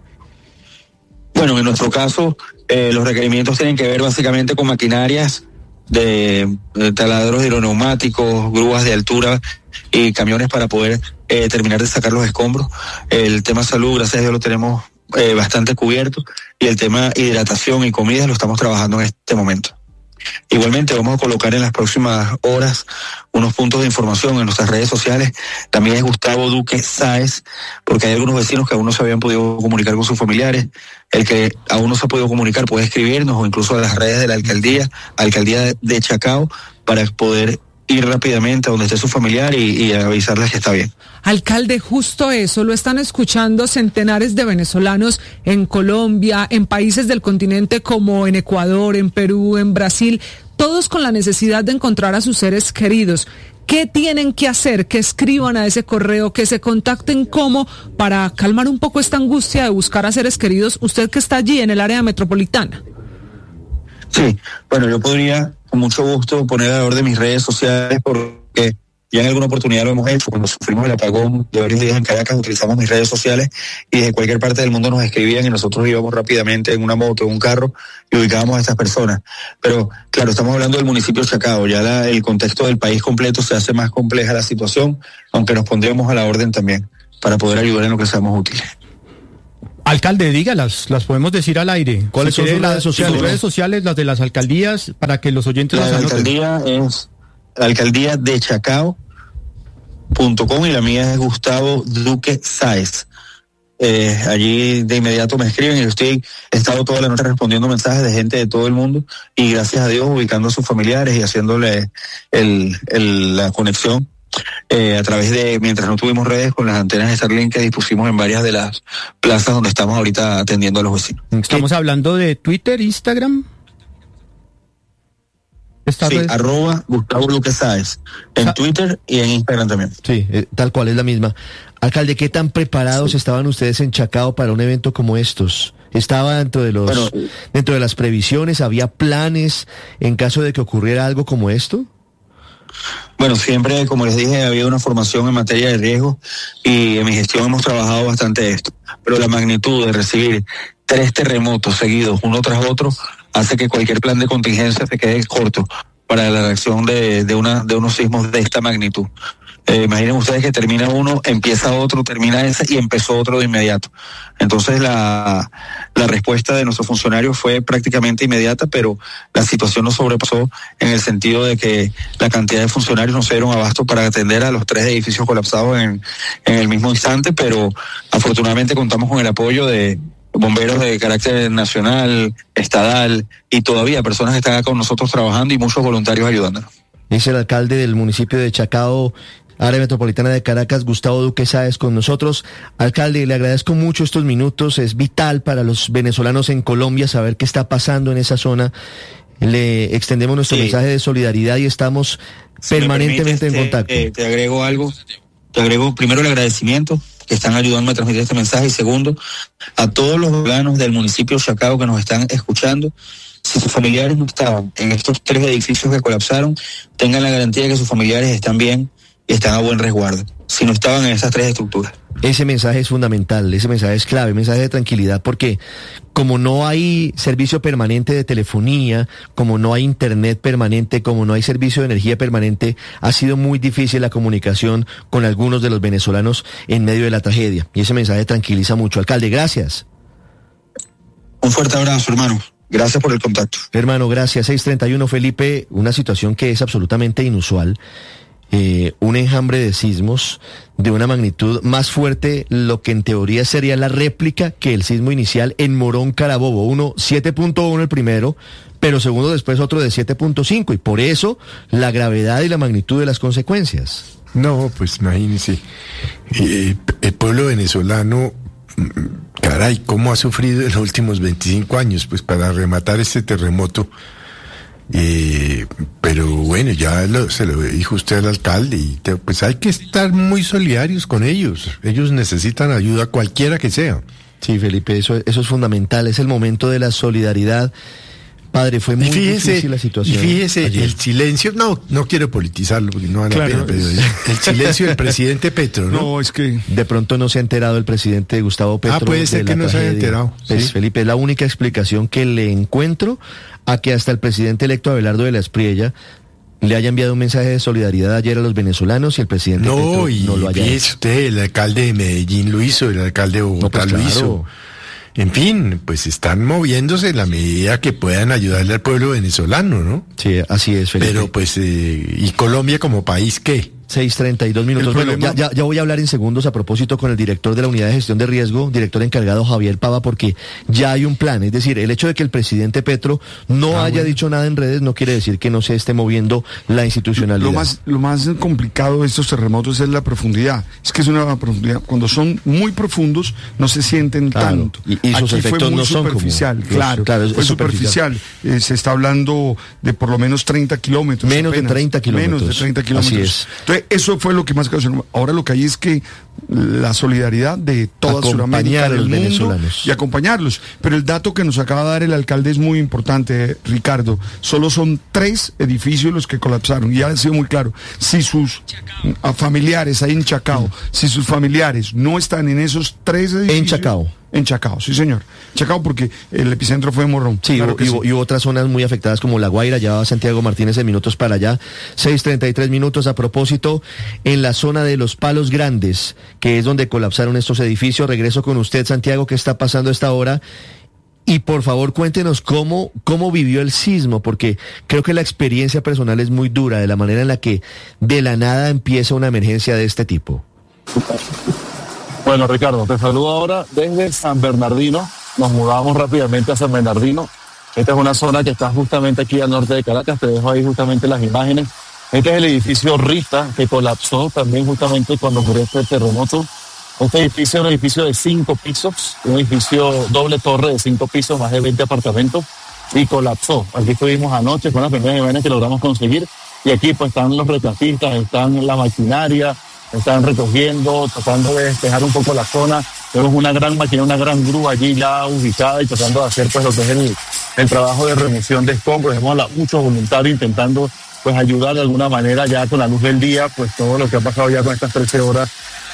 Bueno, en nuestro caso, eh, los requerimientos tienen que ver básicamente con maquinarias de, de taladros hidroneumáticos, grúas de altura y camiones para poder eh, terminar de sacar los escombros. El tema salud, gracias a Dios, lo tenemos eh, bastante cubierto, y el tema hidratación y comida lo estamos trabajando en este momento. Igualmente vamos a colocar en las próximas horas unos puntos de información en nuestras redes sociales. También es Gustavo Duque Sáez, porque hay algunos vecinos que aún no se habían podido comunicar con sus familiares. El que aún no se ha podido comunicar puede escribirnos, o incluso a las redes de la alcaldía, alcaldía de Chacao, para poder ir rápidamente a donde esté su familiar y, y avisarles que está bien. Alcalde, justo eso lo están escuchando centenares de venezolanos en Colombia, en países del continente como en Ecuador, en Perú, en Brasil, todos con la necesidad de encontrar a sus seres queridos. ¿Qué tienen que hacer? Que escriban a ese correo, que se contacten, ¿cómo? Para calmar un poco esta angustia de buscar a seres queridos, usted que está allí en el área metropolitana. Sí, bueno, yo podría con mucho gusto poner a la orden de mis redes sociales, porque ya en alguna oportunidad lo hemos hecho. Cuando sufrimos el apagón de varios días en Caracas, utilizamos mis redes sociales y desde cualquier parte del mundo nos escribían y nosotros íbamos rápidamente en una moto, en un carro, y ubicábamos a estas personas. Pero claro, estamos hablando del municipio de Chacao, ya la, el contexto del país completo se hace más compleja la situación, aunque nos pondríamos a la orden también para poder ayudar en lo que seamos útiles. Alcalde, dígalas, las podemos decir al aire. ¿Cuáles si son sus redes sociales? Sus redes sociales, las de las alcaldías, para que los oyentes la las anoten. alcaldía es alcaldía de Chacao punto com y la mía es Gustavo Duque Sáez. Eh, allí de inmediato me escriben y yo estoy, he estado toda la noche respondiendo mensajes de gente de todo el mundo y gracias a Dios ubicando a sus familiares y haciéndole el, el, la conexión eh, a través de, mientras no tuvimos redes, con las antenas de Starlink que dispusimos en varias de las plazas donde estamos ahorita atendiendo a los vecinos. Estamos hablando de Twitter, Instagram. Sí, red? arroba Gustavo Duque Sáez, en Twitter y en Instagram también. Sí, eh, tal cual es la misma. Alcalde, ¿qué tan preparados sí. estaban ustedes en Chacao para un evento como estos? ¿Estaba dentro de los bueno, dentro de las previsiones? ¿Había planes en caso de que ocurriera algo como esto? Bueno, siempre, como les dije, había una formación en materia de riesgo y en mi gestión hemos trabajado bastante esto. Pero la magnitud de recibir tres terremotos seguidos, uno tras otro, hace que cualquier plan de contingencia se quede corto para la reacción de, de, una, de unos sismos de esta magnitud. Eh, imaginen ustedes que termina uno, empieza otro, termina ese y empezó otro de inmediato. Entonces la, la respuesta de nuestros funcionarios fue prácticamente inmediata, pero la situación nos sobrepasó en el sentido de que la cantidad de funcionarios no se dieron abasto para atender a los tres edificios colapsados en, en el mismo instante, pero afortunadamente contamos con el apoyo de bomberos de carácter nacional, estadal y todavía personas que están acá con nosotros trabajando y muchos voluntarios ayudándonos. Dice el alcalde del municipio de Chacao, área metropolitana de Caracas, Gustavo Duque Sáez, con nosotros. Alcalde, le agradezco mucho estos minutos, es vital para los venezolanos en Colombia saber qué está pasando en esa zona. Le extendemos nuestro sí. mensaje de solidaridad y estamos si permanentemente en contacto. Eh, te agrego algo, te agrego primero el agradecimiento que están ayudando a transmitir este mensaje y segundo, a todos los ciudadanos del municipio de Chacao que nos están escuchando. Si sus familiares no estaban en estos tres edificios que colapsaron, tengan la garantía de que sus familiares están bien y están a buen resguardo, si no estaban en esas tres estructuras. Ese mensaje es fundamental, ese mensaje es clave, mensaje de tranquilidad, porque como no hay servicio permanente de telefonía, como no hay internet permanente, como no hay servicio de energía permanente, ha sido muy difícil la comunicación con algunos de los venezolanos en medio de la tragedia. Y ese mensaje tranquiliza mucho. Alcalde, gracias. Un fuerte abrazo, hermano. Gracias por el contacto. Hermano, gracias. seis treinta y uno, Felipe, una situación que es absolutamente inusual. Eh, un enjambre de sismos de una magnitud más fuerte, lo que en teoría sería la réplica que el sismo inicial en Morón, Carabobo. Uno, siete punto uno el primero, pero segundo después otro de siete punto cinco, y por eso la gravedad y la magnitud de las consecuencias. No, pues imagínense, eh, el pueblo venezolano, caray, cómo ha sufrido en los últimos veinticinco años, pues para rematar este terremoto. Eh, pero bueno, ya lo, se lo dijo usted al alcalde y te, pues hay que estar muy solidarios con ellos. Ellos necesitan ayuda cualquiera que sea. Sí, Felipe, eso, eso es fundamental, es el momento de la solidaridad. Padre, fue muy fíjese, difícil la situación. Y fíjese, ayer. El silencio, no, no quiero politizarlo porque no vale claro, la pena, pero el silencio del presidente Petro, ¿no? No, es que de pronto no se ha enterado el presidente Gustavo Petro. Ah, puede ser que no tragedia. se haya enterado. Pues, ¿sí? Felipe, es la única explicación que le encuentro a que hasta el presidente electo Abelardo de la Espriella le haya enviado un mensaje de solidaridad ayer a los venezolanos y el presidente no, Petro y no lo haya hecho. Usted, el alcalde de Medellín lo hizo, el alcalde de Bogotá no, pues, lo claro. hizo. En fin, pues están moviéndose en la medida que puedan ayudarle al pueblo venezolano, ¿no? Sí, así es, Felipe. Pero pues, eh, ¿y Colombia como país qué? seis treinta y dos minutos. Bueno, ya, ya, ya voy a hablar en segundos a propósito con el director de la Unidad de Gestión de Riesgo, director encargado Javier Pava, porque ya hay un plan. Es decir, el hecho de que el presidente Petro no ah, haya bueno. dicho nada en redes no quiere decir que no se esté moviendo la institucionalidad. Lo más, lo más complicado de estos terremotos es la profundidad. Es que es una profundidad. Cuando son muy profundos no se sienten claro. tanto. Y, y sus Aquí efectos fue muy no son superficial, como, claro. claro es, fue es superficial. superficial. Eh, se está hablando de por lo menos treinta kilómetros. Menos apenas. de treinta kilómetros. Menos de treinta kilómetros. Así es. Entonces, eso fue lo que más causó. Ahora lo que hay es que la solidaridad de toda Sudamérica, del mundo, y acompañarlos. Pero el dato que nos acaba de dar el alcalde es muy importante, Ricardo. Solo son tres edificios los que colapsaron, y ha sido muy claro. Si sus familiares ahí en Chacao, si sus familiares no están en esos tres edificios... En Chacao. En Chacao, sí señor. Chacao porque el epicentro fue en Morón. Sí, claro y, sí. y otras zonas muy afectadas como La Guaira, ya va Santiago Martínez en minutos para allá. seis treinta y tres minutos. A propósito, en la zona de Los Palos Grandes, que es donde colapsaron estos edificios. Regreso con usted, Santiago, ¿qué está pasando a esta hora? Y por favor cuéntenos cómo, cómo vivió el sismo, porque creo que la experiencia personal es muy dura, de la manera en la que de la nada empieza una emergencia de este tipo. Bueno, Ricardo, te saludo ahora desde San Bernardino. Nos mudamos rápidamente a San Bernardino. Esta es una zona que está justamente aquí al norte de Caracas. Te dejo ahí justamente las imágenes. Este es el edificio Rita, que colapsó también justamente cuando ocurrió este terremoto. Este edificio es un edificio de cinco pisos, un edificio doble torre de cinco pisos, más de veinte apartamentos, y colapsó. Aquí estuvimos anoche con las primeras imágenes que logramos conseguir. Y aquí pues están los retratistas, están la maquinaria, están recogiendo, tratando de despejar un poco la zona. Tenemos una gran máquina, una gran grúa allí ya ubicada y tratando de hacer pues lo que es el, el trabajo de remoción de escombros. Tenemos a muchos voluntarios intentando pues ayudar de alguna manera ya con la luz del día, pues todo lo que ha pasado ya con estas trece horas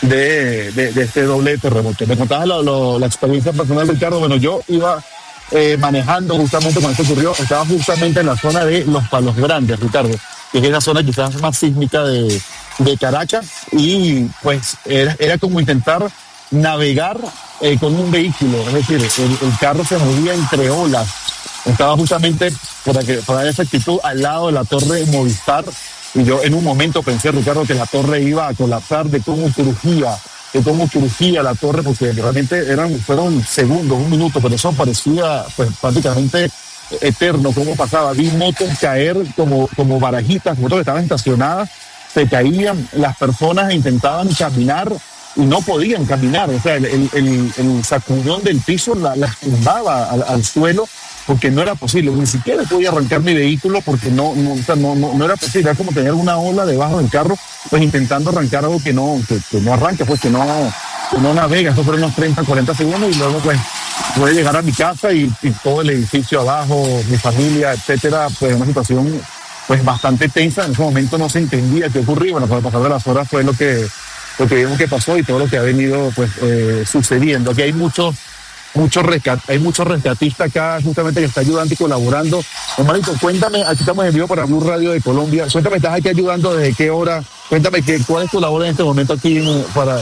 de, de, de este doble terremoto. Me contabas lo, lo, la experiencia personal, Ricardo. Bueno, yo iba eh, manejando justamente cuando esto ocurrió, estaba justamente en la zona de Los Palos Grandes, Ricardo, que es la zona quizás más sísmica de, de Caracas, y pues era, era como intentar navegar eh, con un vehículo, es decir, el, el carro se movía entre olas. Estaba justamente, para, que, para dar esa actitud, al lado de la torre Movistar, y yo en un momento pensé, Ricardo, que la torre iba a colapsar de cómo crujía, de cómo crujía la torre, porque realmente eran, fueron segundos, un minuto, pero eso parecía pues prácticamente eterno, cómo pasaba. Vi motos caer como, como barajitas, motos que estaban estacionadas, se caían, las personas intentaban caminar y no podían caminar, o sea, el, el, el, el sacudón del piso las la tumbaba al, al suelo, porque no era posible, ni siquiera podía arrancar mi vehículo porque no, no, o sea, no, no, no era posible. Era como tener una ola debajo del carro, pues intentando arrancar algo que no, que, que no arranca, pues que no, que no navega. Eso fueron unos treinta, cuarenta segundos y luego pues pude llegar a mi casa y, y todo el edificio abajo, mi familia, etcétera. Pues una situación pues bastante tensa. En ese momento no se entendía qué ocurría. Bueno, con el pasar de las horas fue lo que, lo que vimos que pasó y todo lo que ha venido pues eh, sucediendo. Aquí hay muchos Muchos rescat, hay muchos rescatistas acá justamente que está ayudando y colaborando. Hermanito, cuéntame, aquí estamos en vivo para Blue Radio de Colombia. Cuéntame, ¿estás aquí ayudando desde qué hora? Cuéntame, ¿qué, ¿cuál es tu labor en este momento aquí para...?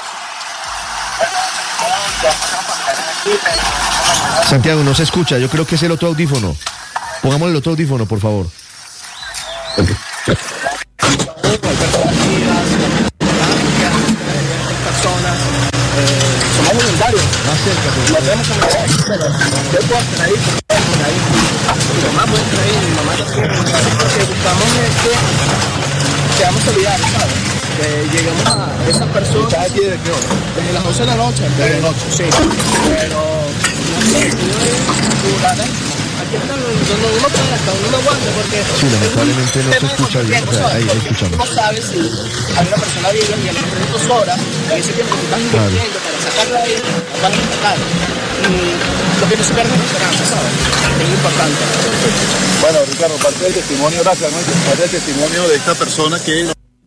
Santiago, no se escucha, yo creo que es el otro audífono. Pongámosle el otro audífono, por favor. Okay. Somos voluntarios. Más cerca, lo tenemos como pero yo puedo estar ahí, por ahí. Mi mamá puede estar ahí, mi mamá también. Lo que buscamos es que seamos solidarios, ¿sabes? Que lleguemos a esas personas. ¿Estás aquí desde qué hora? Desde las once de la noche. Desde la noche. Sí. Pero no sé, aquí está donde uno puede, hasta donde uno aguante, porque sí, lamentablemente no se escucha bien. O sea, ahí escuchamos. No sabes si hay una persona viva y a las dos horas, y ese tiempo que están invirtiendo para sacarla de ahí, van a sacar. Y lo que no se pierde es esperanza, ¿sabes? Es importante. Bueno, Ricardo, parte del testimonio, gracias, ¿no? Parte del testimonio de esta persona que...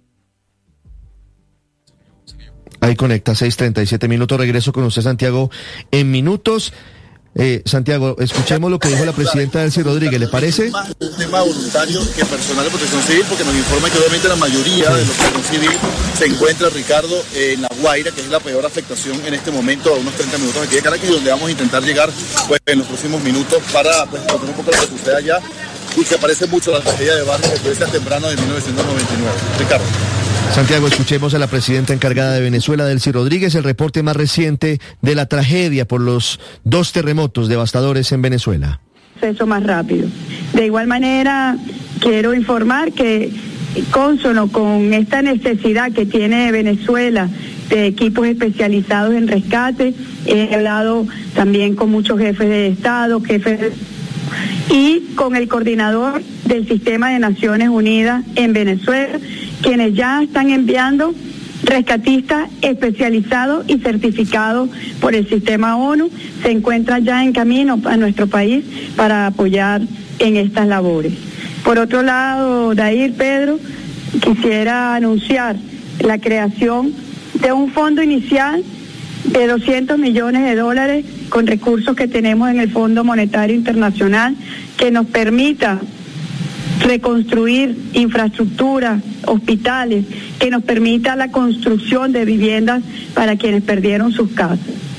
Ahí conecta, seis treinta y siete minutos. Regreso con usted, Santiago, en minutos. Eh, Santiago, escuchemos lo que dijo la presidenta Delcy Rodríguez, ¿le parece? Más un tema voluntario que personal de protección civil, porque nos informa que obviamente la mayoría sí. de los protección civil se encuentra, Ricardo, en La Guaira, que es la peor afectación en este momento, a unos treinta minutos aquí de Caracas, y donde vamos a intentar llegar pues en los próximos minutos para pues, contar un poco lo que sucede allá, y que aparece mucho la tragedia de Barrio de Iglesia temprano de mil novecientos noventa y nueve. Ricardo. Santiago, escuchemos a la presidenta encargada de Venezuela, Delcy Rodríguez, el reporte más reciente de la tragedia por los dos terremotos devastadores en Venezuela. Proceso más rápido. De igual manera, quiero informar que cónsono con esta necesidad que tiene Venezuela de equipos especializados en rescate, he hablado también con muchos jefes de Estado, jefes de... y con el coordinador del Sistema de Naciones Unidas en Venezuela, quienes ya están enviando rescatistas especializados y certificados por el sistema ONU, se encuentran ya en camino a nuestro país para apoyar en estas labores. Por otro lado, Dair, Pedro, quisiera anunciar la creación de un fondo inicial de doscientos millones de dólares con recursos que tenemos en el Fondo Monetario Internacional que nos permita reconstruir infraestructura, hospitales, que nos permita la construcción de viviendas para quienes perdieron sus casas.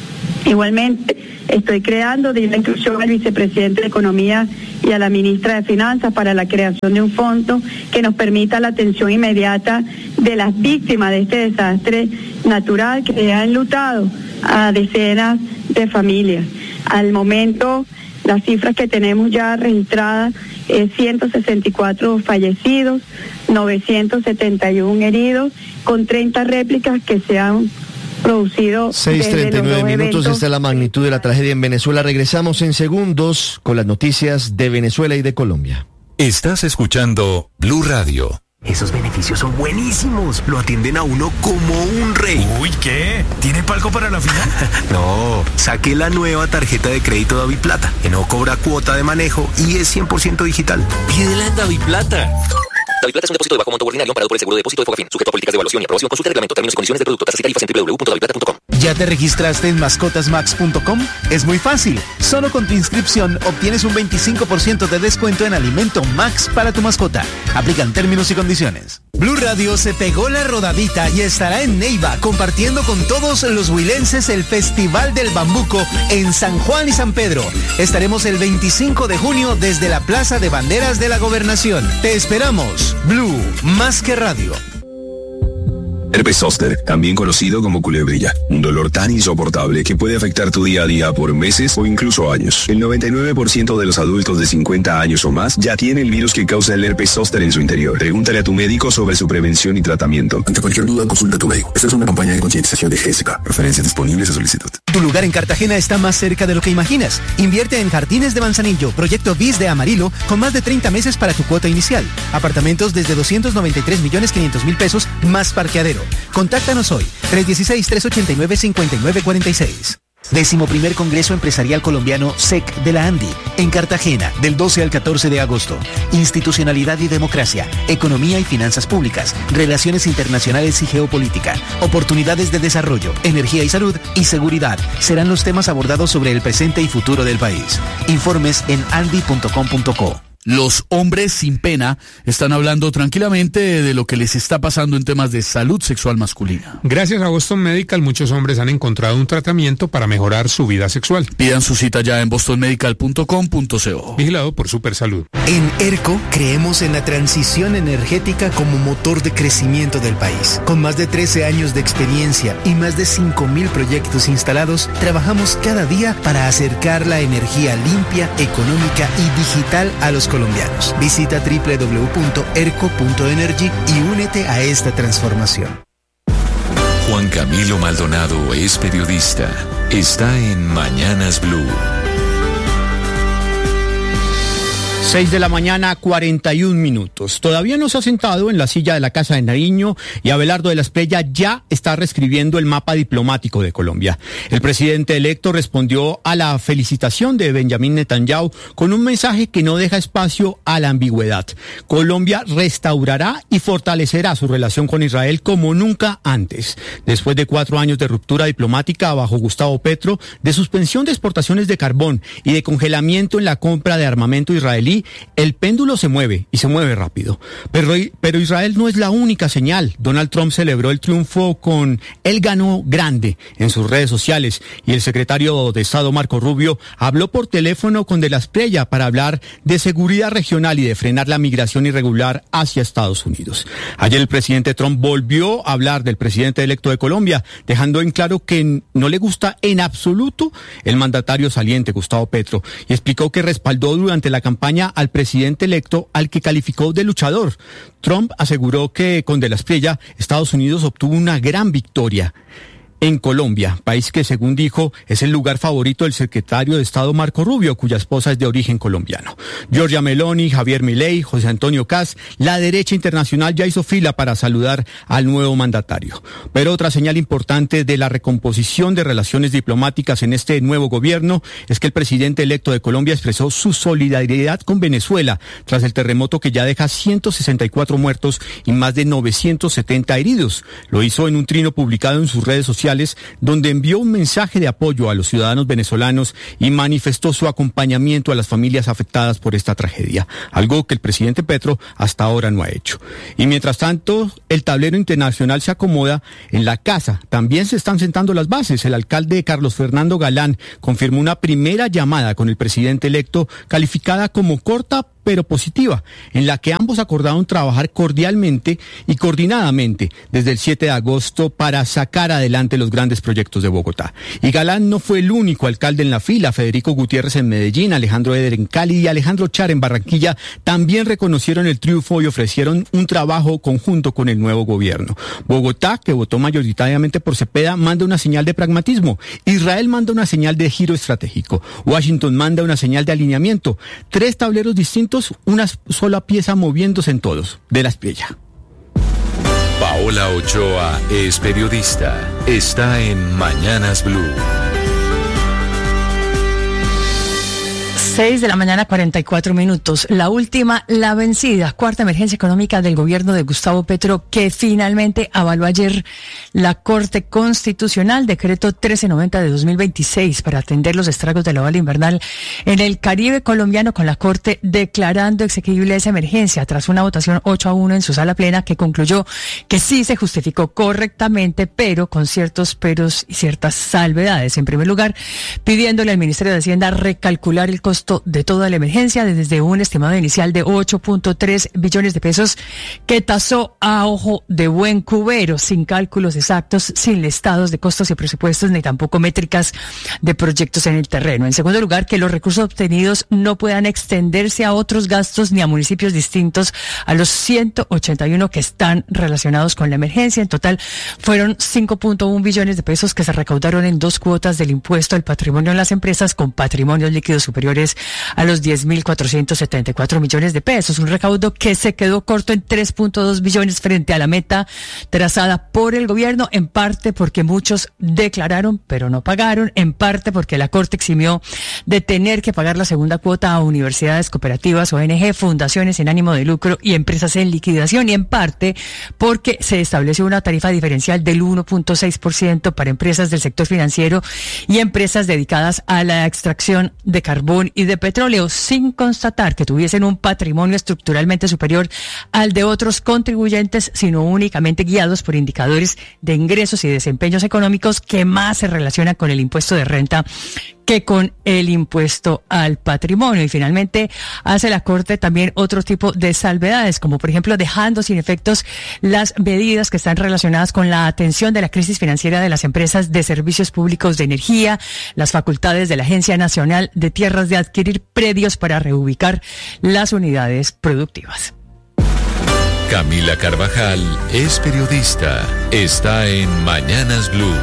Igualmente, estoy creando, di la instrucción al vicepresidente de Economía y a la ministra de Finanzas para la creación de un fondo que nos permita la atención inmediata de las víctimas de este desastre natural que ha enlutado a decenas de familias. Al momento, las cifras que tenemos ya registradas es ciento sesenta y cuatro fallecidos, novecientos setenta y uno heridos, con treinta réplicas que se han producido. seis treinta y nueve minutos, esta es la magnitud de la tragedia en Venezuela. Regresamos en segundos con las noticias de Venezuela y de Colombia. Estás escuchando Blue Radio. Esos beneficios son buenísimos. Lo atienden a uno como un rey. Uy, ¿qué? ¿Tiene palco para la final? No, saqué la nueva tarjeta de crédito Daviplata, que no cobra cuota de manejo y es cien por ciento digital. Pídela en Daviplata. Daviplata es un depósito de bajo monto ordinario amparado por el seguro de depósito de Fogafín, sujeto a políticas de evaluación y aprobación. Consulta el reglamento, términos y condiciones del producto, tasas y tarifas en doble u doble u doble u punto daviplata punto com. ¿Ya te registraste en mascotas max punto com? Es muy fácil. Solo con tu inscripción obtienes un veinticinco por ciento de descuento en alimento Max para tu mascota. Aplican términos y condiciones. Blue Radio se pegó la rodadita y estará en Neiva compartiendo con todos los huilenses el Festival del Bambuco en San Juan y San Pedro. Estaremos el veinticinco de junio desde la Plaza de Banderas de la Gobernación. Te esperamos. Blue, más que radio. Herpes zóster, también conocido como culebrilla, un dolor tan insoportable que puede afectar tu día a día por meses o incluso años. El noventa y nueve por ciento de los adultos de cincuenta años o más ya tiene el virus que causa el herpes zóster en su interior. Pregúntale a tu médico sobre su prevención y tratamiento. Ante cualquier duda, consulta a tu médico. Esta es una campaña de concientización de G S K. Referencias disponibles a solicitud. Tu lugar en Cartagena está más cerca de lo que imaginas. Invierte en Jardines de Manzanillo, proyecto B I S de Amarillo, con más de treinta meses para tu cuota inicial. Apartamentos desde doscientos noventa y tres millones quinientos mil pesos más parqueadero. Contáctanos hoy, tres uno seis, tres ocho nueve, cinco nueve cuatro seis. Décimo primer Congreso Empresarial Colombiano S E C de la ANDI, en Cartagena, del doce al catorce de agosto. Institucionalidad y democracia, economía y finanzas públicas, relaciones internacionales y geopolítica, oportunidades de desarrollo, energía y salud y seguridad serán los temas abordados sobre el presente y futuro del país. Informes en andi punto com punto co. Los hombres sin pena están hablando tranquilamente de lo que les está pasando en temas de salud sexual masculina. Gracias a Boston Medical, muchos hombres han encontrado un tratamiento para mejorar su vida sexual. Pidan su cita ya en boston medical punto com punto co. Vigilado por Supersalud. En ERCO creemos en la transición energética como motor de crecimiento del país. Con más de trece años de experiencia y más de cinco mil proyectos instalados, trabajamos cada día para acercar la energía limpia, económica y digital a los colombianos. Visita doble u doble u doble u punto erco punto energy y únete a esta transformación. Juan Camilo Maldonado es periodista. Está en Mañanas Blue. seis de la mañana, cuarenta y un minutos. Todavía no se ha sentado en la silla de la Casa de Nariño y Abelardo de la Espriella ya está reescribiendo el mapa diplomático de Colombia. El presidente electo respondió a la felicitación de Benjamín Netanyahu con un mensaje que no deja espacio a la ambigüedad. Colombia restaurará y fortalecerá su relación con Israel como nunca antes. Después de cuatro años de ruptura diplomática bajo Gustavo Petro, de suspensión de exportaciones de carbón y de congelamiento en la compra de armamento israelí, el péndulo se mueve y se mueve rápido. Pero, pero Israel no es la única señal. Donald Trump celebró el triunfo con "él ganó grande" en sus redes sociales y el secretario de Estado Marco Rubio habló por teléfono con De la Espriella para hablar de seguridad regional y de frenar la migración irregular hacia Estados Unidos. Ayer el presidente Trump volvió a hablar del presidente electo de Colombia, dejando en claro que no le gusta en absoluto el mandatario saliente Gustavo Petro, y explicó que respaldó durante la campaña al presidente electo, al que calificó de luchador. Trump aseguró que con De la Espriella Estados Unidos obtuvo una gran victoria en Colombia, país que, según dijo, es el lugar favorito del secretario de Estado Marco Rubio, cuya esposa es de origen colombiano. Giorgia Meloni, Javier Milei, José Antonio Caz, la derecha internacional ya hizo fila para saludar al nuevo mandatario. Pero otra señal importante de la recomposición de relaciones diplomáticas en este nuevo gobierno es que el presidente electo de Colombia expresó su solidaridad con Venezuela tras el terremoto que ya deja ciento sesenta y cuatro muertos y más de novecientos setenta heridos. Lo hizo en un trino publicado en sus redes sociales sociales, donde envió un mensaje de apoyo a los ciudadanos venezolanos y manifestó su acompañamiento a las familias afectadas por esta tragedia, algo que el presidente Petro hasta ahora no ha hecho. Y mientras tanto, el tablero internacional se acomoda. En la casa también se están sentando las bases. El alcalde Carlos Fernando Galán confirmó una primera llamada con el presidente electo, calificada como corta pero positiva, en la que ambos acordaron trabajar cordialmente y coordinadamente desde el siete de agosto para sacar adelante los grandes proyectos de Bogotá. Y Galán no fue el único alcalde en la fila. Federico Gutiérrez en Medellín, Alejandro Eder en Cali y Alejandro Char en Barranquilla también reconocieron el triunfo y ofrecieron un trabajo conjunto con el nuevo gobierno. Bogotá, que votó mayoritariamente por Cepeda, manda una señal de pragmatismo. Israel manda una señal de giro estratégico. Washington manda una señal de alineamiento. Tres tableros distintos, una sola pieza moviéndose en todos, de la estrella. Paola Ochoa es periodista. Está en Mañanas Blue. seis de la mañana, cuarenta y cuatro minutos. La última, la vencida, cuarta emergencia económica del gobierno de Gustavo Petro, que finalmente avaló ayer la Corte Constitucional, decreto trece noventa de dos mil veintiséis, para atender los estragos de la ola invernal en el Caribe colombiano, con la Corte declarando exequible esa emergencia tras una votación ocho a uno en su sala plena, que concluyó que sí se justificó correctamente, pero con ciertos peros y ciertas salvedades. En primer lugar, pidiéndole al Ministerio de Hacienda recalcular el costo de toda la emergencia desde un estimado inicial de ocho punto tres billones de pesos que tasó a ojo de buen cubero, sin cálculos exactos, sin listados de costos y presupuestos, ni tampoco métricas de proyectos en el terreno. En segundo lugar, que los recursos obtenidos no puedan extenderse a otros gastos ni a municipios distintos a los ciento ochenta y uno que están relacionados con la emergencia. En total fueron cinco punto uno billones de pesos que se recaudaron en dos cuotas del impuesto al patrimonio en las empresas con patrimonios líquidos superiores a los diez mil cuatrocientos setenta y cuatro millones de pesos, un recaudo que se quedó corto en tres punto dos billones frente a la meta trazada por el gobierno, en parte porque muchos declararon pero no pagaron, en parte porque la Corte eximió de tener que pagar la segunda cuota a universidades, cooperativas, O N G, fundaciones sin ánimo de lucro y empresas en liquidación, y en parte porque se estableció una tarifa diferencial del uno punto seis por ciento para empresas del sector financiero y empresas dedicadas a la extracción de carbón y de petróleo, sin constatar que tuviesen un patrimonio estructuralmente superior al de otros contribuyentes, sino únicamente guiados por indicadores de ingresos y desempeños económicos que más se relacionan con el impuesto de renta que con el impuesto al patrimonio. Y finalmente hace la Corte también otro tipo de salvedades, como por ejemplo dejando sin efectos las medidas que están relacionadas con la atención de la crisis financiera de las empresas de servicios públicos de energía, las facultades de la Agencia Nacional de Tierras de adquirir predios para reubicar las unidades productivas. Camila Carvajal es periodista. Está en Mañanas Blue.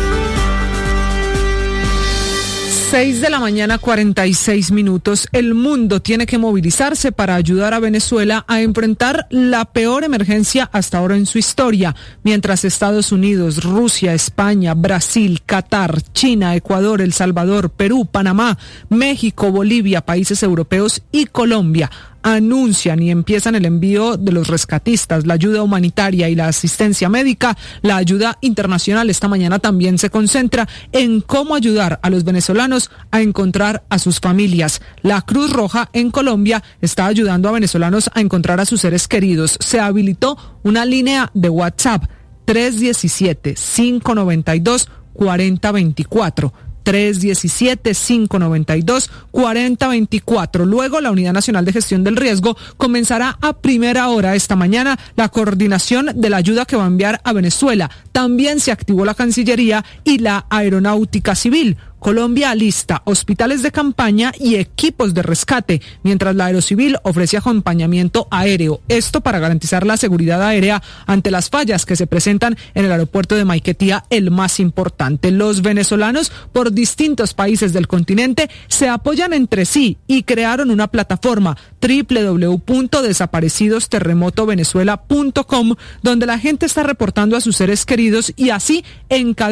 seis de la mañana, cuarenta y seis minutos. El mundo tiene que movilizarse para ayudar a Venezuela a enfrentar la peor emergencia hasta ahora en su historia, mientras Estados Unidos, Rusia, España, Brasil, Qatar, China, Ecuador, El Salvador, Perú, Panamá, México, Bolivia, países europeos y Colombia anuncian y empiezan el envío de los rescatistas, la ayuda humanitaria y la asistencia médica. La ayuda internacional esta mañana también se concentra en cómo ayudar a los venezolanos a encontrar a sus familias. La Cruz Roja en Colombia está ayudando a venezolanos a encontrar a sus seres queridos. Se habilitó una línea de WhatsApp tres uno siete, cinco nueve dos, cuatro cero dos cuatro. tres uno siete, cinco nueve dos, cuatro cero dos cuatro. Luego, la Unidad Nacional de Gestión del Riesgo comenzará a primera hora esta mañana la coordinación de la ayuda que va a enviar a Venezuela. También se activó la Cancillería y la Aeronáutica Civil. Colombia alista hospitales de campaña y equipos de rescate, mientras la Aerocivil ofrece acompañamiento aéreo. Esto para garantizar la seguridad aérea ante las fallas que se presentan en el aeropuerto de Maiquetía, el más importante. Los venezolanos por distintos países del continente se apoyan entre sí y crearon una plataforma doble u doble u doble u punto desaparecidos terremoto venezuela punto com, donde la gente está reportando a sus seres queridos y así encadena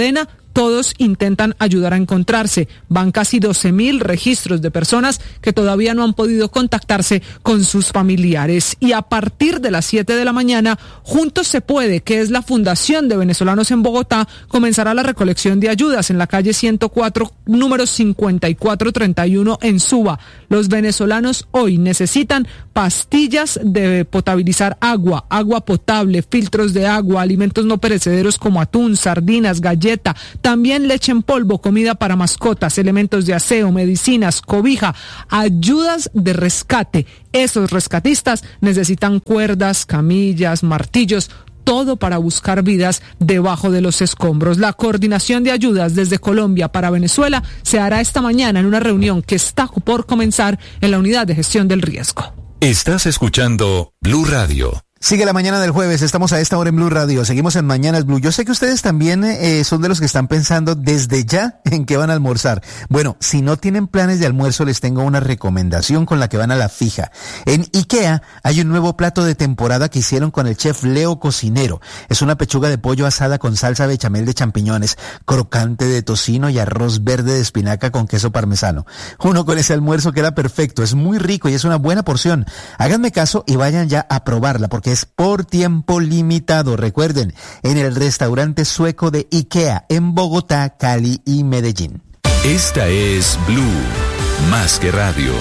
todos intentan ayudar a encontrarse. Van casi doce mil registros de personas que todavía no han podido contactarse con sus familiares. Y a partir de las siete de la mañana, Juntos se Puede, que es la fundación de venezolanos en Bogotá, comenzará la recolección de ayudas en la calle ciento cuatro, número cincuenta y cuatro treinta y uno en Suba. Los venezolanos hoy necesitan pastillas de potabilizar agua, agua potable, filtros de agua, alimentos no perecederos como atún, sardinas, galleta, también leche en polvo, comida para mascotas, elementos de aseo, medicinas, cobija, ayudas de rescate. Esos rescatistas necesitan cuerdas, camillas, martillos, todo para buscar vidas debajo de los escombros. La coordinación de ayudas desde Colombia para Venezuela se hará esta mañana en una reunión que está por comenzar en la Unidad de Gestión del Riesgo. Estás escuchando Blue Radio. Sigue la mañana del jueves, estamos a esta hora en Blue Radio, seguimos en Mañanas Blue. Yo sé que ustedes también eh, son de los que están pensando desde ya en qué van a almorzar. Bueno, si no tienen planes de almuerzo, les tengo una recomendación con la que van a la fija. En IKEA hay un nuevo plato de temporada que hicieron con el chef Leo Cocinero. Es una pechuga de pollo asada con salsa bechamel de champiñones, crocante de tocino y arroz verde de espinaca con queso parmesano. Uno con ese almuerzo queda perfecto, es muy rico y es una buena porción. Háganme caso y vayan ya a probarla porque es por tiempo limitado. Recuerden, en el restaurante sueco de IKEA en Bogotá, Cali y Medellín. Esta es Blue, más que radio.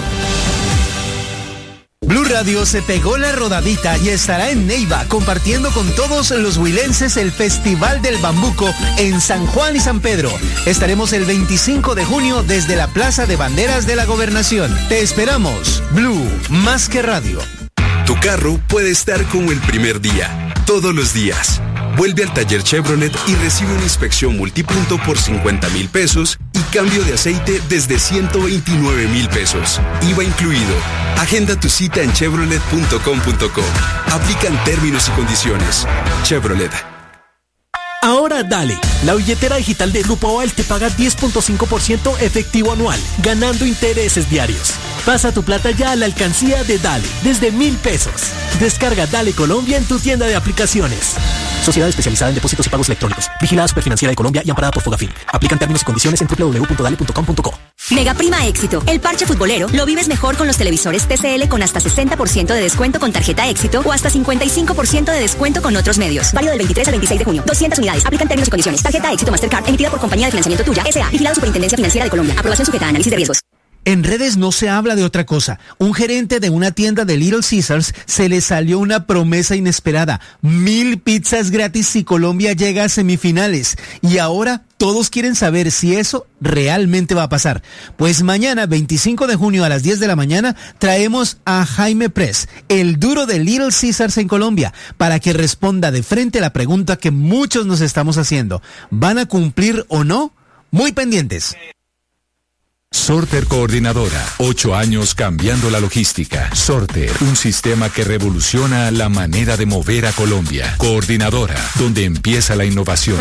Blue Radio se pegó la rodadita y estará en Neiva compartiendo con todos los huilenses el Festival del Bambuco en San Juan y San Pedro. Estaremos el veinticinco de junio desde la Plaza de Banderas de la Gobernación. Te esperamos. Blue, más que radio. Tu carro puede estar como el primer día, todos los días. Vuelve al taller Chevrolet y recibe una inspección multipunto por cincuenta mil pesos y cambio de aceite desde ciento veintinueve mil pesos. I V A incluido. Agenda tu cita en chevrolet punto com punto co. Aplican términos y condiciones. Chevrolet. Ahora dale, la billetera digital de Grupo Aval te paga diez punto cinco por ciento efectivo anual, ganando intereses diarios. Pasa tu plata ya a la alcancía de Dale, desde mil pesos. Descarga Dale Colombia en tu tienda de aplicaciones. Sociedad especializada en depósitos y pagos electrónicos. Vigilada Superfinanciera de Colombia y amparada por Fogafín. Aplican términos y condiciones en doble u doble u doble u punto dale punto com punto co. Mega Prima Éxito. El parche futbolero lo vives mejor con los televisores T C L con hasta sesenta por ciento de descuento con tarjeta Éxito o hasta cincuenta y cinco por ciento de descuento con otros medios. Válido del veintitrés al veintiséis de junio. doscientas unidades. Aplican términos y condiciones. Tarjeta Éxito Mastercard emitida por Compañía de Financiamiento Tuya S A. Vigilado Superintendencia Financiera de Colombia. Aprobación sujeta a análisis de riesgos. En redes no se habla de otra cosa. Un gerente de una tienda de Little Caesars se le salió una promesa inesperada. Mil pizzas gratis si Colombia llega a semifinales. Y ahora todos quieren saber si eso realmente va a pasar. Pues mañana, veinticinco de junio a las diez de la mañana, traemos a Jaime Press, el duro de Little Caesars en Colombia, para que responda de frente la pregunta que muchos nos estamos haciendo. ¿Van a cumplir o no? Muy pendientes. Sorter Coordinadora, ocho años cambiando la logística. Sorter, un sistema que revoluciona la manera de mover a Colombia. Coordinadora, donde empieza la innovación.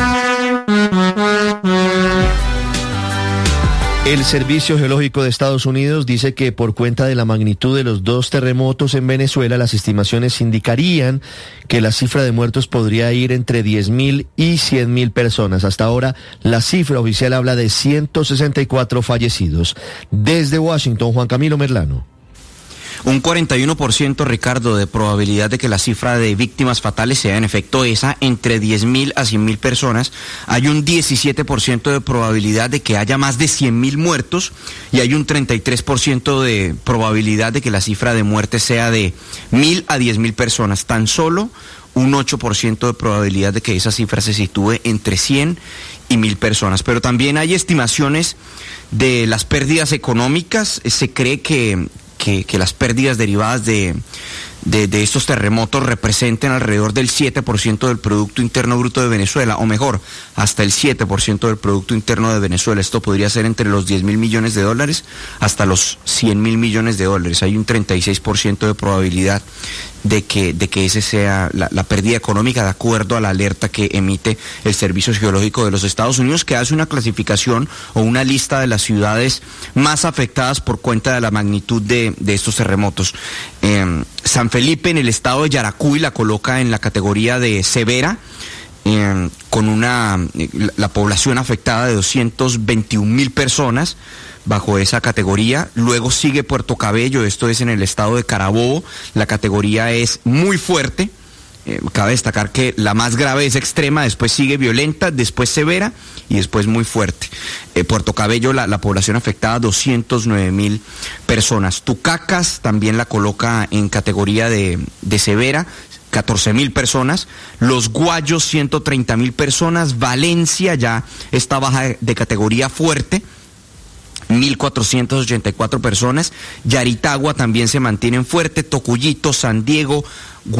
El Servicio Geológico de Estados Unidos dice que por cuenta de la magnitud de los dos terremotos en Venezuela, las estimaciones indicarían que la cifra de muertos podría ir entre diez mil y cien mil personas. Hasta ahora, la cifra oficial habla de ciento sesenta y cuatro fallecidos. Desde Washington, Juan Camilo Merlano. Un cuarenta y uno por ciento, Ricardo, de probabilidad de que la cifra de víctimas fatales sea en efecto esa, entre diez mil a cien mil personas. Hay un diecisiete por ciento de probabilidad de que haya más de cien mil muertos y hay un treinta y tres por ciento de probabilidad de que la cifra de muertes sea de mil a diez mil personas. Tan solo un ocho por ciento de probabilidad de que esa cifra se sitúe entre cien y mil personas. Pero también hay estimaciones de las pérdidas económicas. Se cree que Que, que las pérdidas derivadas de, de, de estos terremotos representen alrededor del siete por ciento del Producto Interno Bruto de Venezuela, o mejor, hasta el siete por ciento del Producto Interno de Venezuela. Esto podría ser entre los diez mil millones de dólares hasta los cien mil millones de dólares. Hay un treinta y seis por ciento de probabilidad de que, de que ese sea la, la pérdida económica, de acuerdo a la alerta que emite el Servicio Geológico de los Estados Unidos, que hace una clasificación o una lista de las ciudades más afectadas por cuenta de la magnitud de, de estos terremotos. Eh, San Felipe, en el estado de Yaracuy, la coloca en la categoría de severa. eh, con una eh, la, la población afectada de doscientos veintiún mil personas bajo esa categoría. Luego sigue Puerto Cabello, esto es en el estado de Carabobo, la categoría es muy fuerte. Eh, cabe destacar que la más grave es extrema, después sigue violenta, después severa y después muy fuerte. Eh, Puerto Cabello, la, la población afectada, doscientos nueve mil personas. Tucacas también la coloca en categoría de, de severa, catorce mil personas. Los Guayos, ciento treinta mil personas. Valencia ya está baja de, de categoría fuerte, mil cuatrocientas ochenta y cuatro personas. Yaritagua también se mantienen fuerte. Tocuyito, San Diego,